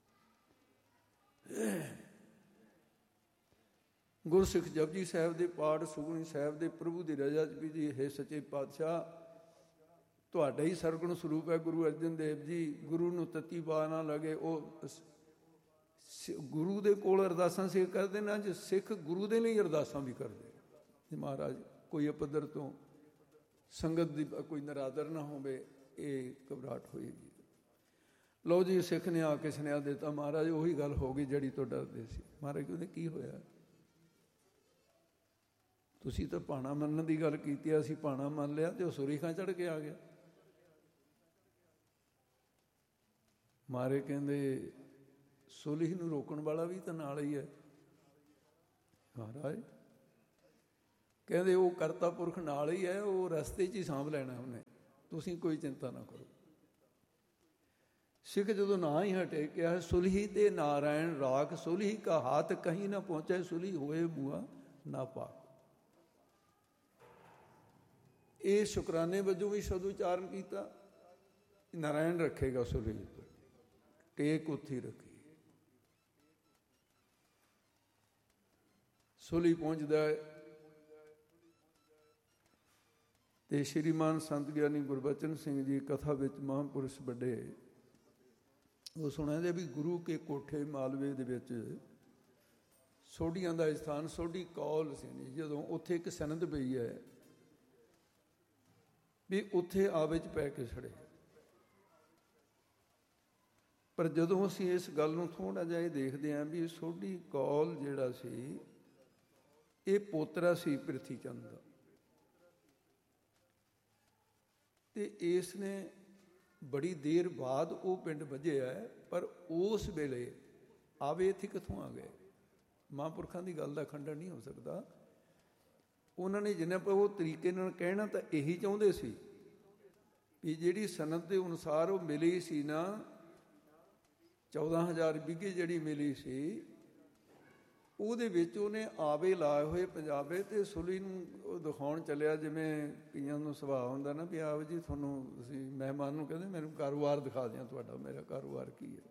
ਗੁਰਸਿੱਖ ਜਪਜੀ ਸਾਹਿਬ ਦੇ ਪਾਠ, ਸੁਖਮਨੀ ਸਾਹਿਬ ਦੇ, ਪ੍ਰਭੂ ਦੀ ਰਜ਼ਾ 'ਚ ਵੀ ਜੀ, ਹੈ ਸੱਚੇ ਪਾਤਸ਼ਾਹ ਤੁਹਾਡਾ ਹੀ ਸਰਗੁਣ ਸਰੂਪ ਹੈ ਗੁਰੂ ਅਰਜਨ ਦੇਵ ਜੀ। ਗੁਰੂ ਨੂੰ ਤੱਤੀ ਪਾ ਨਾ ਲੱਗੇ। ਉਹ ਗੁਰੂ ਦੇ ਕੋਲ ਅਰਦਾਸਾਂ ਸਿੱਖ ਕਰਦੇ ਨਾ, ਜੇ ਸਿੱਖ ਗੁਰੂ ਦੇ ਲਈ ਅਰਦਾਸਾਂ ਵੀ ਕਰਦੇ। ਜੇ ਮਹਾਰਾਜ ਕੋਈ ਅਪੱਧਰ ਤੋਂ ਸੰਗਤ ਦੀ ਕੋਈ ਨਰਾਦਰ ਨਾ ਹੋਵੇ, ਇਹ ਘਬਰਾਹਟ ਹੋਏਗੀ। ਲਓ ਜੀ, ਸਿੱਖ ਨੇ ਆ ਕੇ ਸੁਨੇਹਾ ਦਿੱਤਾ, ਮਹਾਰਾਜ ਉਹੀ ਗੱਲ ਹੋ ਗਈ ਜਿਹੜੀ ਤੋਂ ਡਰਦੇ ਸੀ। ਮਹਾਰਾਜ ਕਹਿੰਦੇ, ਕੀ ਹੋਇਆ? ਤੁਸੀਂ ਤਾਂ ਭਾਣਾ ਮੰਨਣ ਦੀ ਗੱਲ ਕੀਤੀ, ਅਸੀਂ ਭਾਣਾ ਮੰਨ ਲਿਆ ਤੇ ਉਹ ਸੁਰੀਖਾਂ ਚੜ੍ਹ ਕੇ ਆ ਗਿਆ। ਮਾਰੇ ਕਹਿੰਦੇ, ਸੁਲਹ ਨੂੰ ਰੋਕਣ ਵਾਲਾ ਵੀ ਤਾਂ ਨਾਲ ਹੀ ਹੈ। ਮਹਾਰਾਜ ਕਹਿੰਦੇ, ਉਹ ਕਰਤਾ ਪੁਰਖ ਨਾਲ ਹੀ ਹੈ, ਉਹ ਰਸਤੇ 'ਚ ਹੀ ਸਾਂਭ ਲੈਣਾ ਉਹਨੇ, ਤੁਸੀਂ ਕੋਈ ਚਿੰਤਾ ਨਾ ਕਰੋ। ਸਿੱਖ ਜਦੋਂ ਨਾ ਹੀ ਹਟੇ, ਕਿਹਾ, ਸੁਲਹੀ ਤੇ ਨਾਰਾਇਣ ਰਾਖ, ਸੁਲਹੀ ਕਾ ਹਾਥ ਕਹੀਂ ਨਾ ਪਹੁੰਚੇ, ਸੁਲਹੀ ਹੋਏ ਬੂਆ ਨਾ ਪਾ। ਇਹ ਸ਼ੁਕਰਾਨੇ ਵਜੋਂ ਵੀ ਸ਼ਬਦ ਉਚਾਰਨ ਕੀਤਾ। ਨਾਰਾਇਣ ਰੱਖੇਗਾ ਸੁਲਹੀ ਤੋਂ, ਟੇਕ ਉੱਥੇ ਰੱਖੀ। ਸੁਲਹੀ ਪਹੁੰਚਦਾ ਹੈ ਤੇ ਸ਼੍ਰੀਮਾਨ ਸੰਤ ਗਿਆਨੀ ਗੁਰਬਚਨ ਸਿੰਘ ਜੀ ਕਥਾ ਵਿੱਚ ਮਹਾਂਪੁਰਸ਼ ਵੱਡੇ, ਉਹ ਸੁਣਾਉਂਦੇ ਵੀ ਗੁਰੂ ਕੇ ਕੋਠੇ ਮਾਲਵੇ ਦੇ ਵਿੱਚ ਸੋਢੀਆਂ ਦਾ ਸਥਾਨ, ਸੋਢੀ ਕੌਲ ਸੀ ਨਹੀਂ, ਜਦੋਂ ਉੱਥੇ ਇੱਕ ਸਨਦ ਪਈ ਹੈ ਵੀ ਉੱਥੇ ਆਵੇ 'ਚ ਪੈ ਕੇ ਛੜੇ। ਪਰ ਜਦੋਂ ਅਸੀਂ ਇਸ ਗੱਲ ਨੂੰ ਥੋੜ੍ਹਾ ਜਿਹਾ ਇਹ ਦੇਖਦੇ ਹਾਂ ਵੀ ਸੋਢੀ ਕੌਲ ਜਿਹੜਾ ਸੀ, ਇਹ ਪੋਤਰਾ ਸੀ ਪ੍ਰਿਥੀ ਚੰਦ ਦਾ, ਤੇ ਇਸ ਨੇ ਬੜੀ ਦੇਰ ਬਾਅਦ ਉਹ ਪਿੰਡ ਵੱਜਿਆ। ਪਰ ਉਸ ਵੇਲੇ ਆਵੇ ਇੱਥੇ ਕਿੱਥੋਂ ਆ ਗਏ? ਮਹਾਂਪੁਰਖਾਂ ਦੀ ਗੱਲ ਦਾ ਖੰਡਨ ਨਹੀਂ ਹੋ ਸਕਦਾ। ਉਹਨਾਂ ਨੇ ਜਿੰਨੇ ਆਪਾਂ ਉਹ ਤਰੀਕੇ ਨਾਲ ਕਹਿਣਾ ਤਾਂ ਇਹੀ ਚਾਹੁੰਦੇ ਸੀ ਵੀ ਜਿਹੜੀ ਸਨਅਤ ਦੇ ਅਨੁਸਾਰ ਉਹ ਮਿਲੀ ਸੀ ਨਾ, ਚੌਦਾਂ ਹਜ਼ਾਰ ਬਿੱਗੇ ਜਿਹੜੀ ਮਿਲੀ ਸੀ, ਉਹਦੇ ਵਿੱਚ ਉਹਨੇ ਆਵੇ ਲਾਏ ਹੋਏ ਪੰਜਾਬੇ ਅਤੇ ਸੁਲੀ ਨੂੰ ਉਹ ਦਿਖਾਉਣ ਚੱਲਿਆ। ਜਿਵੇਂ ਕਈਆਂ ਨੂੰ ਸੁਭਾਅ ਹੁੰਦਾ ਨਾ ਵੀ ਆਓ ਜੀ ਤੁਹਾਨੂੰ ਤੁਸੀਂ ਮਹਿਮਾਨ ਨੂੰ ਕਹਿੰਦੇ ਮੈਨੂੰ ਕਾਰੋਬਾਰ ਦਿਖਾ ਦਿਆਂ ਤੁਹਾਡਾ, ਮੇਰਾ ਕਾਰੋਬਾਰ ਕੀ ਹੈ।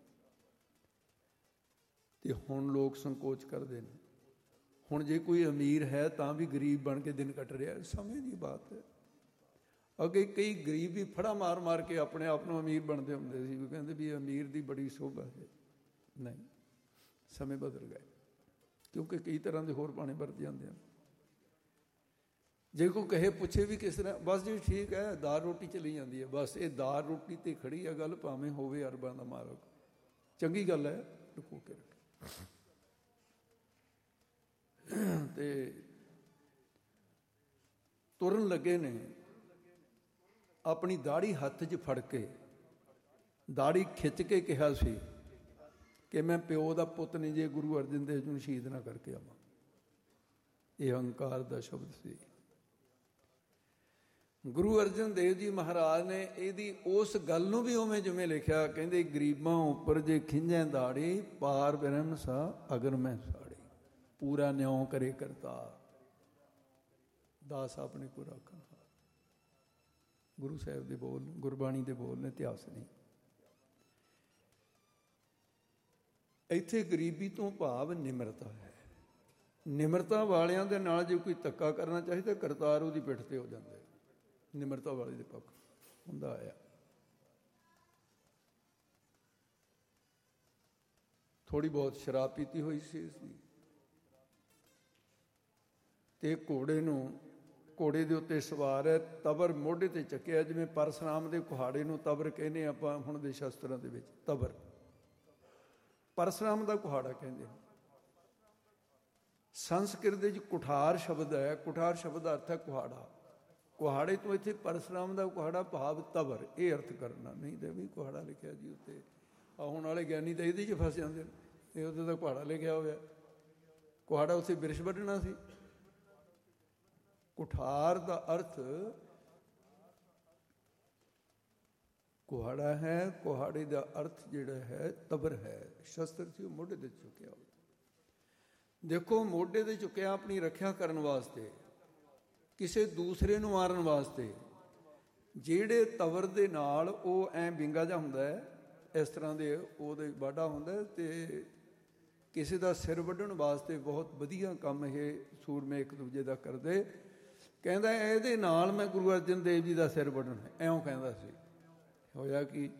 ਅਤੇ ਹੁਣ ਲੋਕ ਸੰਕੋਚ ਕਰਦੇ ਨੇ। ਹੁਣ ਜੇ ਕੋਈ ਅਮੀਰ ਹੈ ਤਾਂ ਵੀ ਗਰੀਬ ਬਣ ਕੇ ਦਿਨ ਕੱਟ ਰਿਹਾ, ਸਮੇਂ ਦੀ ਬਾਤ ਹੈ। ਅੱਗੇ ਕਈ ਗਰੀਬ ਵੀ ਫੜਾ ਮਾਰ ਮਾਰ ਕੇ ਆਪਣੇ ਆਪ ਨੂੰ ਅਮੀਰ ਬਣਦੇ ਹੁੰਦੇ ਸੀ, ਵੀ ਕਹਿੰਦੇ ਵੀ ਅਮੀਰ ਦੀ ਬੜੀ ਸ਼ੋਭਾ ਹੈ। ਨਹੀਂ, ਸਮੇਂ ਬਦਲ ਗਏ, ਕਿਉਂਕਿ ਕਈ ਤਰ੍ਹਾਂ ਦੇ ਹੋਰ ਪਾਣੇ ਵਰਤ ਜਾਂਦੇ ਹਨ। ਜੇ ਕੋਈ ਕਹੇ ਪੁੱਛੇ ਵੀ ਕਿਸ ਤਰ੍ਹਾਂ, ਬਸ ਜੀ ਠੀਕ ਹੈ, ਦਾਲ ਰੋਟੀ ਚਲੀ ਜਾਂਦੀ ਹੈ, ਬਸ ਇਹ ਦਾਲ ਰੋਟੀ 'ਤੇ ਖੜੀ ਆ ਗੱਲ, ਭਾਵੇਂ ਹੋਵੇ ਅਰਬਾਂ ਦਾ ਮਾਲਕ, ਚੰਗੀ ਗੱਲ ਹੈ, ਲੁਕੋ ਕੇ ਰੱਖੇ। ਅਤੇ ਤੁਰਨ ਲੱਗੇ ਨੇ, ਆਪਣੀ ਦਾੜੀ ਹੱਥ 'ਚ ਫੜ ਕੇ ਦਾੜੀ ਖਿੱਚ ਕੇ ਕਿਹਾ ਸੀ ਕਿ ਮੈਂ ਪਿਓ ਦਾ ਪੁੱਤ ਨਹੀਂ ਜੇ ਗੁਰੂ ਅਰਜਨ ਦੇਵ ਜੀ ਨੂੰ ਸ਼ਹੀਦ ਨਾ ਕਰਕੇ ਆਵਾਂ। ਇਹ ਅਹੰਕਾਰ ਦਾ ਸ਼ਬਦ ਸੀ। ਗੁਰੂ ਅਰਜਨ ਦੇਵ ਜੀ ਮਹਾਰਾਜ ਨੇ ਇਹਦੀ ਉਸ ਗੱਲ ਨੂੰ ਵੀ ਉਵੇਂ ਜਿਵੇਂ ਲਿਖਿਆ, ਕਹਿੰਦੇ ਗਰੀਬਾਂ ਉੱਪਰ ਜੇ ਖਿੰਝੈ ਦਾੜੀ, ਪਾਰ ਬ੍ਰਹਮ ਸਾ ਅਗਰ ਮੈਂ ਸਾੜੀ, ਪੂਰਾ ਨਿਉ ਕਰੇ ਕਰਤਾਰ, ਦਾਸ ਆਪਣੇ ਕੋ ਰਾਖਣ। ਗੁਰੂ ਸਾਹਿਬ ਦੇ ਬੋਲ, ਗੁਰਬਾਣੀ ਦੇ ਬੋਲ ਨੇ, ਇਤਿਹਾਸ ਨਹੀਂ। ਇੱਥੇ ਗਰੀਬੀ ਤੋਂ ਭਾਵ ਨਿਮਰਤਾ ਹੈ। ਨਿਮਰਤਾ ਵਾਲਿਆਂ ਦੇ ਨਾਲ ਜੇ ਕੋਈ ਧੱਕਾ ਕਰਨਾ ਚਾਹੇ ਤਾਂ ਕਰਤਾਰ ਉਹਦੀ ਪਿੱਠ 'ਤੇ ਹੋ ਜਾਂਦਾ। ਨਿਮਰਤਾ ਵਾਲੇ ਦੇ ਪੱਖ ਹੁੰਦਾ ਆਇਆ। ਥੋੜ੍ਹੀ ਬਹੁਤ ਸ਼ਰਾਬ ਪੀਤੀ ਹੋਈ ਸੀ ਇਸਦੀ, ਅਤੇ ਘੋੜੇ ਨੂੰ, ਘੋੜੇ ਦੇ ਉੱਤੇ ਸਵਾਰ ਹੈ, ਤਬਰ ਮੋਢੇ 'ਤੇ ਚੱਕਿਆ, ਜਿਵੇਂ ਪਰਸਰਾਮ ਦੇ ਕੁਹਾੜੇ ਨੂੰ ਤਬਰ ਕਹਿੰਦੇ ਆਪਾਂ ਹੁਣ ਦੇ ਸ਼ਸਤਰਾਂ ਦੇ ਵਿੱਚ। ਤਬਰ ਪਰਸਰਾਮ ਦਾ ਕੁਹਾੜਾ ਕਹਿੰਦੇ। ਸੰਸਕ੍ਰਿਤ ਦੇ ਵਿੱਚ ਕੁਠਾਰ ਸ਼ਬਦ ਹੈ, ਕੁਠਾਰ ਸ਼ਬਦ ਦਾ ਅਰਥ ਹੈ ਕੁਹਾੜਾ। ਕੁਹਾੜੇ ਤੋਂ ਇੱਥੇ ਪਰਸਰਾਮ ਦਾ ਕੁਹਾੜਾ ਭਾਵ ਤਬਰ, ਇਹ ਅਰਥ ਕਰਨਾ। ਨਹੀਂ ਤਾਂ ਵੀ ਕੁਹਾੜਾ ਲਿਖਿਆ ਜੀ ਉੱਤੇ, ਆ ਹੁਣ ਵਾਲੇ ਗਿਆਨੀ ਤਾਂ ਇਹਦੇ 'ਚ ਫਸ ਜਾਂਦੇ ਨੇ, ਇਹ ਉਹਦੇ ਦਾ ਕੁਹਾੜਾ ਲਿਖਿਆ ਹੋਇਆ। ਕੁਹਾੜਾ ਉੱਥੇ ਬਿਰਛ ਵੱਢਣਾ ਸੀ। ਕੁਠਾਰ ਦਾ ਅਰਥ ਕੁਹਾੜਾ ਹੈ, ਕੁਹਾੜੇ ਦਾ ਅਰਥ ਜਿਹੜਾ ਹੈ ਤਬਰ ਹੈ। ਸ਼ਸਤਰ ਸੀ ਉਹ ਮੋਢੇ 'ਤੇ ਚੁੱਕਿਆ। ਦੇਖੋ, ਮੋਢੇ 'ਤੇ ਚੁੱਕਿਆ ਆਪਣੀ ਰੱਖਿਆ ਕਰਨ ਵਾਸਤੇ, ਕਿਸੇ ਦੂਸਰੇ ਨੂੰ ਮਾਰਨ ਵਾਸਤੇ। ਜਿਹੜੇ ਤਬਰ ਦੇ ਨਾਲ ਉਹ ਐਂ ਵਿੰਗਾ ਜਿਹਾ ਹੁੰਦਾ ਹੈ, ਇਸ ਤਰ੍ਹਾਂ ਦੇ ਉਹਦੇ ਵਾਢਾ ਹੁੰਦਾ, ਅਤੇ ਕਿਸੇ ਦਾ ਸਿਰ ਵੱਢਣ ਵਾਸਤੇ ਬਹੁਤ ਵਧੀਆ ਕੰਮ ਇਹ ਸੂਰਮੇ ਇੱਕ ਦੂਜੇ ਦਾ ਕਰਦੇ। ਕਹਿੰਦਾ ਇਹਦੇ ਨਾਲ ਮੈਂ ਗੁਰੂ ਅਰਜਨ ਦੇਵ ਜੀ ਦਾ ਸਿਰ ਵੱਢਣਾ, ਇਉਂ ਕਹਿੰਦਾ ਸੀ। ਹੋਇਆ ਕੀ,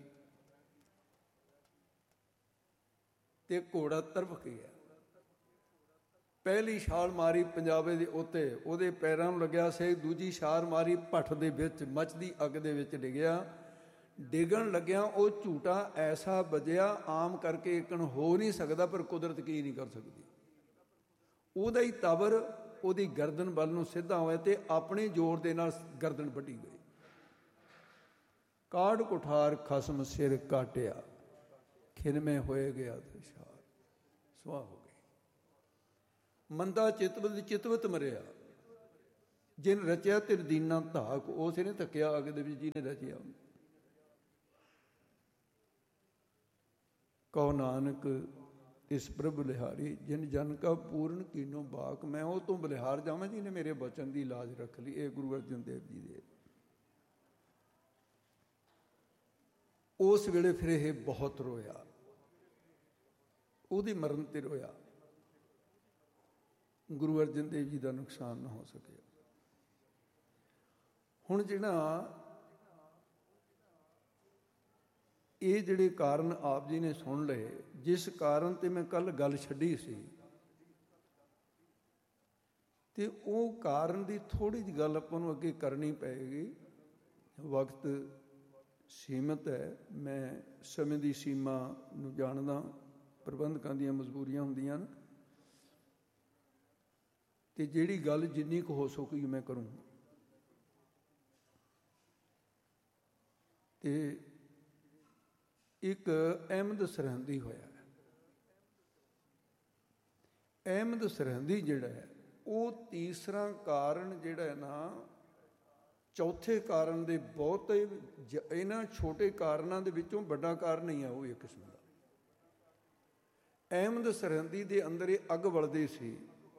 ਤੇ ਘੋੜਾ ਤਰਫ ਗਿਆ। ਪਹਿਲੀ ਛਾਲ ਮਾਰੀ ਪੰਜਾਬੇ ਦੇ ਉੱਤੇ, ਉਹਦੇ ਪੈਰਾਂ ਨੂੰ ਲੱਗਿਆ ਸੀ। ਦੂਜੀ ਛਾਲ ਮਾਰੀ, ਭੱਠ ਦੇ ਵਿੱਚ ਮੱਚਦੀ ਅੱਗ ਦੇ ਵਿੱਚ ਡਿੱਗਿਆ। ਡਿੱਗਣ ਲੱਗਿਆ ਉਹ ਝੂਟਾ ਐਸਾ ਵੱਜਿਆ, ਆਮ ਕਰਕੇ ਇੱਕਣ ਹੋ ਨਹੀਂ ਸਕਦਾ, ਪਰ ਕੁਦਰਤ ਕੀ ਨਹੀਂ ਕਰ ਸਕਦੀ। ਉਹਦਾ ਹੀ ਤਬਰ ਉਹਦੀ ਗਰਦਨ ਵੱਲ ਨੂੰ ਸਿੱਧਾ ਹੋਇਆ ਅਤੇ ਆਪਣੇ ਜ਼ੋਰ ਦੇ ਨਾਲ ਗਰਦਨ ਵੱਢੀ ਗਈ। ਕਾਢ ਕੁਠਾਰ ਖਸਮ ਸਿਰ ਕਾਟਿਆ, ਖਿਨਮੇ ਹੋਏ ਗਿਆ ਦਸ਼ਾਰ, ਸੁਆਹ ਹੋ ਗਈ। ਮੰਦਾ ਚਿਤਵਤ ਚਿਤਵਤ ਮਰਿਆ, ਜਿਨ ਰਚਿਆ ਤਿਰ ਦੀਨਾ ਧਾਕ, ਉਸ ਨੇ ਧੱਕਿਆ ਅੱਗ ਦੇ ਵਿੱਚ ਜਿਹਨੇ ਰਚਿਆ। ਕਹੋ ਨਾਨਕ ਇਸ ਪ੍ਰਭ ਲਿਹਾਰੀ, ਜਿਨ ਜਨ ਕਾ ਪੂਰਨ ਕੀਨੋ ਬਾਕ। ਮੈਂ ਉਹ ਤੋਂ ਬਲਿਹਾਰ ਜਾਵਾਂ ਜਿਹਨੇ ਮੇਰੇ ਬਚਨ ਦੀ ਲਾਜ ਰੱਖ ਲਈ। ਇਹ ਗੁਰੂ ਅਰਜਨ ਦੇਵ ਜੀ ਦੇ। ਉਸ ਵੇਲੇ ਫਿਰ ਇਹ ਬਹੁਤ ਰੋਇਆ, ਉਹਦੀ ਮਰਨ ਤੇ ਰੋਇਆ। ਗੁਰੂ ਅਰਜਨ ਦੇਵ ਜੀ ਦਾ ਨੁਕਸਾਨ ਨਾ ਹੋ ਸਕਿਆ। ਹੁਣ ਜਿਹੜਾ ਇਹ ਜਿਹੜੇ ਕਾਰਨ ਆਪ ਜੀ ਨੇ ਸੁਣ ਲਏ, ਜਿਸ ਕਾਰਨ ਤੇ ਮੈਂ ਕੱਲ੍ਹ ਗੱਲ ਛੱਡੀ ਸੀ, ਤੇ ਉਹ ਕਾਰਨ ਦੀ ਥੋੜ੍ਹੀ ਜਿਹੀ ਗੱਲ ਆਪਾਂ ਨੂੰ ਅੱਗੇ ਕਰਨੀ ਪਏਗੀ। ਵਕਤ ਸੀਮਤ ਹੈ, ਮੈਂ ਸਮੇਂ ਦੀ ਸੀਮਾ ਨੂੰ ਜਾਣਦਾ, ਪ੍ਰਬੰਧਕਾਂ ਦੀਆਂ ਮਜਬੂਰੀਆਂ ਹੁੰਦੀਆਂ ਨੇ, ਅਤੇ ਜਿਹੜੀ ਗੱਲ ਜਿੰਨੀ ਕੁ ਹੋ ਸਕੀ ਮੈਂ ਕਰੂੰ। ਅਤੇ ਇੱਕ ਅਹਿਮਦ ਸਰਹੰਦੀ ਹੋਇਆ। ਅਹਿਮਦ ਸਰਹੰਦੀ ਜਿਹੜਾ ਹੈ ਉਹ ਤੀਸਰਾ ਕਾਰਨ ਜਿਹੜਾ ਹੈ ਨਾ, ਚੌਥੇ ਕਾਰਨ ਦੇ ਬਹੁਤੇ ਇਹਨਾਂ ਛੋਟੇ ਕਾਰਨਾਂ ਦੇ ਵਿੱਚੋਂ ਵੱਡਾ ਕਾਰਨ ਨਹੀਂ ਆ ਉਹ ਇੱਕ ਕਿਸਮ ਦਾ। ਅਹਿਮਦ ਸਰਹੰਦੀ ਦੇ ਅੰਦਰ ਇਹ ਅੱਗ ਬਲਦੀ ਸੀ।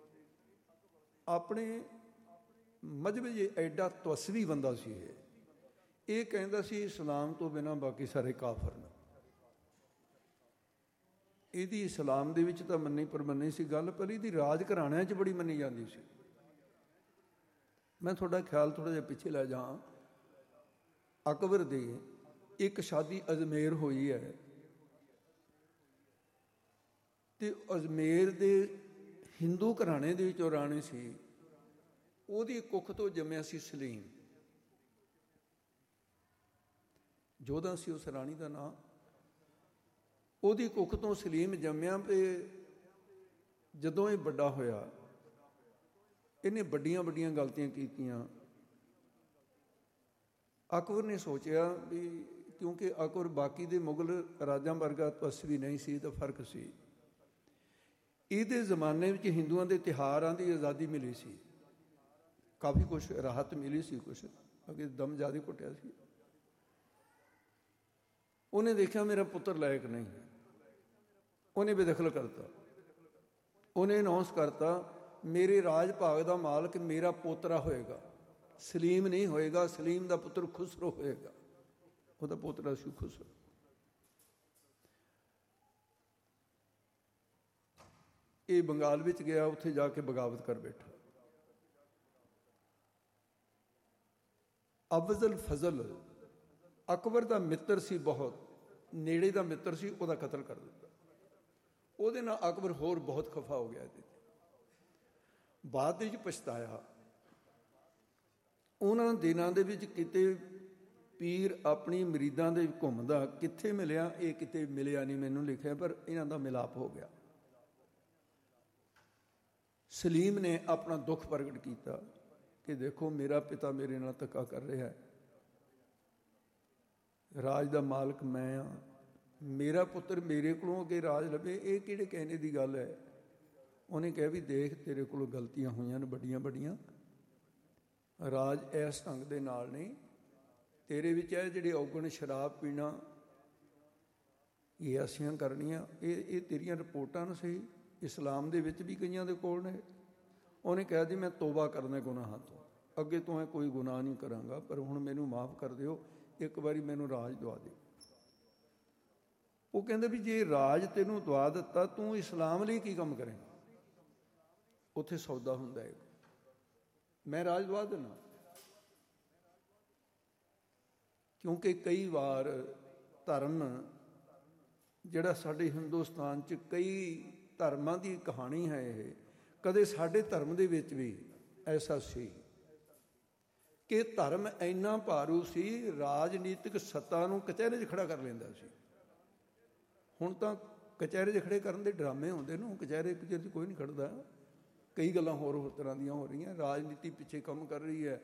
ਆਪਣੇ ਮਜ਼ਹਬ ਜੇ ਐਡਾ ਤਵੱਸਵੀ ਬੰਦਾ ਸੀ ਇਹ ਇਹ ਕਹਿੰਦਾ ਸੀ ਇਸਲਾਮ ਤੋਂ ਬਿਨਾਂ ਬਾਕੀ ਸਾਰੇ ਕਾਫਰ ਨੇ। ਇਹਦੀ ਇਸਲਾਮ ਦੇ ਵਿੱਚ ਤਾਂ ਮੰਨੀ ਪ੍ਰਮੰਨੀ ਸੀ ਗੱਲ, ਪਰ ਇਹਦੀ ਰਾਜ ਘਰਾਣਿਆਂ 'ਚ ਬੜੀ ਮੰਨੀ ਜਾਂਦੀ ਸੀ। ਮੈਂ ਤੁਹਾਡਾ ਖਿਆਲ ਥੋੜ੍ਹਾ ਜਿਹਾ ਪਿੱਛੇ ਲੈ ਜਾ। ਅਕਬਰ ਦੀ ਇੱਕ ਸ਼ਾਦੀ ਅਜਮੇਰ ਹੋਈ ਹੈ ਤੇ ਅਜਮੇਰ ਦੇ ਹਿੰਦੂ ਘਰਾਣੇ ਦੇ ਵਿੱਚੋਂ ਰਾਣੀ ਸੀ, ਉਹਦੀ ਕੁੱਖ ਤੋਂ ਜੰਮਿਆ ਸੀ ਸਲੀਮ। ਜੋਧਾ ਸੀ ਉਸ ਰਾਣੀ ਦਾ ਨਾਂ। ਉਹਦੀ ਕੁੱਖ ਤੋਂ ਸਲੀਮ ਜੰਮਿਆ ਤੇ ਜਦੋਂ ਇਹ ਵੱਡਾ ਹੋਇਆ ਇਹਨੇ ਵੱਡੀਆਂ ਵੱਡੀਆਂ ਗਲਤੀਆਂ ਕੀਤੀਆਂ। ਅਕਬਰ ਨੇ ਸੋਚਿਆ ਵੀ ਕਿਉਂਕਿ ਅਕਬਰ ਬਾਕੀ ਦੇ ਮੁਗਲ ਰਾਜਾਂ ਵਰਗਾ ਤਵੱਸਵੀ ਨਹੀਂ ਸੀ ਤਾਂ ਫਰਕ ਸੀ। ਇਹਦੇ ਜ਼ਮਾਨੇ ਵਿੱਚ ਹਿੰਦੂਆਂ ਦੇ ਤਿਉਹਾਰਾਂ ਦੀ ਆਜ਼ਾਦੀ ਮਿਲੀ ਸੀ, ਕਾਫੀ ਕੁਛ ਰਾਹਤ ਮਿਲੀ ਸੀ, ਕੁਛ ਅੱਗੇ ਦਮ ਜ਼ਿਆਦਾ ਘੁੱਟਿਆ ਸੀ। ਉਹਨੇ ਦੇਖਿਆ ਮੇਰਾ ਪੁੱਤਰ ਲਾਇਕ ਨਹੀਂ, ਉਹਨੇ ਬੇਦਖਲ ਕਰਤਾ। ਉਹਨੇ ਅਨਾਉਂਸ ਕਰਤਾ ਮੇਰੇ ਰਾਜ ਭਾਗ ਦਾ ਮਾਲਕ ਮੇਰਾ ਪੋਤਰਾ ਹੋਏਗਾ, ਸਲੀਮ ਨਹੀਂ ਹੋਏਗਾ। ਸਲੀਮ ਦਾ ਪੁੱਤਰ ਖੁਸਰੋ ਹੋਏਗਾ। ਉਹਦਾ ਪੋਤਰਾ ਸੀ ਖੁਸਰੋ। ਇਹ ਬੰਗਾਲ ਵਿੱਚ ਗਿਆ, ਉੱਥੇ ਜਾ ਕੇ ਬਗਾਵਤ ਕਰ ਬੈਠਾ। ਅਫਜ਼ਲ ਫਜ਼ਲ ਅਕਬਰ ਦਾ ਮਿੱਤਰ ਸੀ, ਬਹੁਤ ਨੇੜੇ ਦਾ ਮਿੱਤਰ ਸੀ, ਉਹਦਾ ਕਤਲ ਕਰ ਦਿੱਤਾ। ਉਹਦੇ ਨਾਲ ਅਕਬਰ ਹੋਰ ਬਹੁਤ ਖਫਾ ਹੋ ਗਿਆ। ਇਹਦੇ ਬਾਅਦ ਵਿੱਚ ਪਛਤਾਇਆ। ਉਹਨਾਂ ਦਿਨਾਂ ਦੇ ਵਿੱਚ ਕਿਤੇ ਪੀਰ ਆਪਣੀ ਮਰੀਦਾਂ ਦੇ ਘੁੰਮਦਾ, ਕਿੱਥੇ ਮਿਲਿਆ ਇਹ ਕਿਤੇ ਮਿਲਿਆ ਨਹੀਂ, ਮੈਨੂੰ ਲਿਖਿਆ, ਪਰ ਇਹਨਾਂ ਦਾ ਮਿਲਾਪ ਹੋ ਗਿਆ। ਸਲੀਮ ਨੇ ਆਪਣਾ ਦੁੱਖ ਪ੍ਰਗਟ ਕੀਤਾ ਕਿ ਦੇਖੋ ਮੇਰਾ ਪਿਤਾ ਮੇਰੇ ਨਾਲ ਧੱਕਾ ਕਰ ਰਿਹਾ ਹੈ, ਰਾਜ ਦਾ ਮਾਲਕ ਮੈਂ ਹਾਂ, ਮੇਰਾ ਪੁੱਤਰ ਮੇਰੇ ਕੋਲੋਂ ਅੱਗੇ ਰਾਜ ਲਵੇ, ਇਹ ਕਿਹੜੇ ਕਹਿਣੇ ਦੀ ਗੱਲ ਹੈ। ਉਹਨੇ ਕਿਹਾ ਵੀ ਦੇਖ ਤੇਰੇ ਕੋਲੋਂ ਗਲਤੀਆਂ ਹੋਈਆਂ ਨੇ ਵੱਡੀਆਂ ਵੱਡੀਆਂ, ਰਾਜ ਇਸ ਢੰਗ ਦੇ ਨਾਲ ਨਹੀਂ, ਤੇਰੇ ਵਿੱਚ ਇਹ ਜਿਹੜੇ ਔਗਣ ਸ਼ਰਾਬ ਪੀਣਾ, ਇਹ ਐਸੀਆਂ ਕਰਨੀਆਂ, ਇਹ ਇਹ ਤੇਰੀਆਂ ਰਿਪੋਰਟਾਂ ਨੂੰ ਸਹੀ ਇਸਲਾਮ ਦੇ ਵਿੱਚ ਵੀ ਕਈਆਂ ਦੇ ਕੋਲ ਨੇ। ਉਹਨੇ ਕਿਹਾ ਜੀ ਮੈਂ ਤੋਬਾ ਕਰਨਾ ਗੁਨਾਹਾਂ ਤੋਂ, ਅੱਗੇ ਤੋਂ ਮੈਂ ਕੋਈ ਗੁਨਾਹ ਨਹੀਂ ਕਰਾਂਗਾ, ਪਰ ਹੁਣ ਮੈਨੂੰ ਮਾਫ਼ ਕਰ ਦਿਓ, ਇੱਕ ਵਾਰੀ ਮੈਨੂੰ ਰਾਜ ਦਵਾ ਦਿਓ। ਉਹ ਕਹਿੰਦੇ ਵੀ ਜੇ ਰਾਜ ਤੈਨੂੰ ਦਵਾ ਦਿੱਤਾ ਤੂੰ ਇਸਲਾਮ ਲਈ ਕੀ ਕੰਮ ਕਰੇਂਗਾ? ਉੱਥੇ ਸੌਦਾ ਹੁੰਦਾ ਹੈ, ਮੈਂ ਰਾਜ ਦਵਾ ਦੇਣਾ। ਕਿਉਂਕਿ ਕਈ ਵਾਰ ਧਰਮ ਜਿਹੜਾ ਸਾਡੇ ਹਿੰਦੁਸਤਾਨ 'ਚ ਕਈ ਧਰਮਾਂ ਦੀ ਕਹਾਣੀ ਹੈ ਇਹ, ਕਦੇ ਸਾਡੇ ਧਰਮ ਦੇ ਵਿੱਚ ਵੀ ਐਸਾ ਸੀ ਕਿ ਧਰਮ ਇੰਨਾ ਭਾਰੂ ਸੀ, ਰਾਜਨੀਤਿਕ ਸੱਤਾ ਨੂੰ ਕਚਹਿਰੇ 'ਚ ਖੜਾ ਕਰ ਲੈਂਦਾ ਸੀ। ਹੁਣ ਤਾਂ ਕਚਹਿਰੇ 'ਚ ਖੜੇ ਕਰਨ ਦੇ ਡਰਾਮੇ ਹੁੰਦੇ ਨੇ, ਕਚਹਿਰੇ ਕਚਹਿਰੇ 'ਚ ਕੋਈ ਨਹੀਂ ਖੜਦਾ। ਕਈ ਗੱਲਾਂ ਹੋਰ ਹੋਰ ਤਰ੍ਹਾਂ ਦੀਆਂ ਹੋ ਰਹੀਆਂ, ਰਾਜਨੀਤੀ ਪਿੱਛੇ ਕੰਮ ਕਰ ਰਹੀ ਹੈ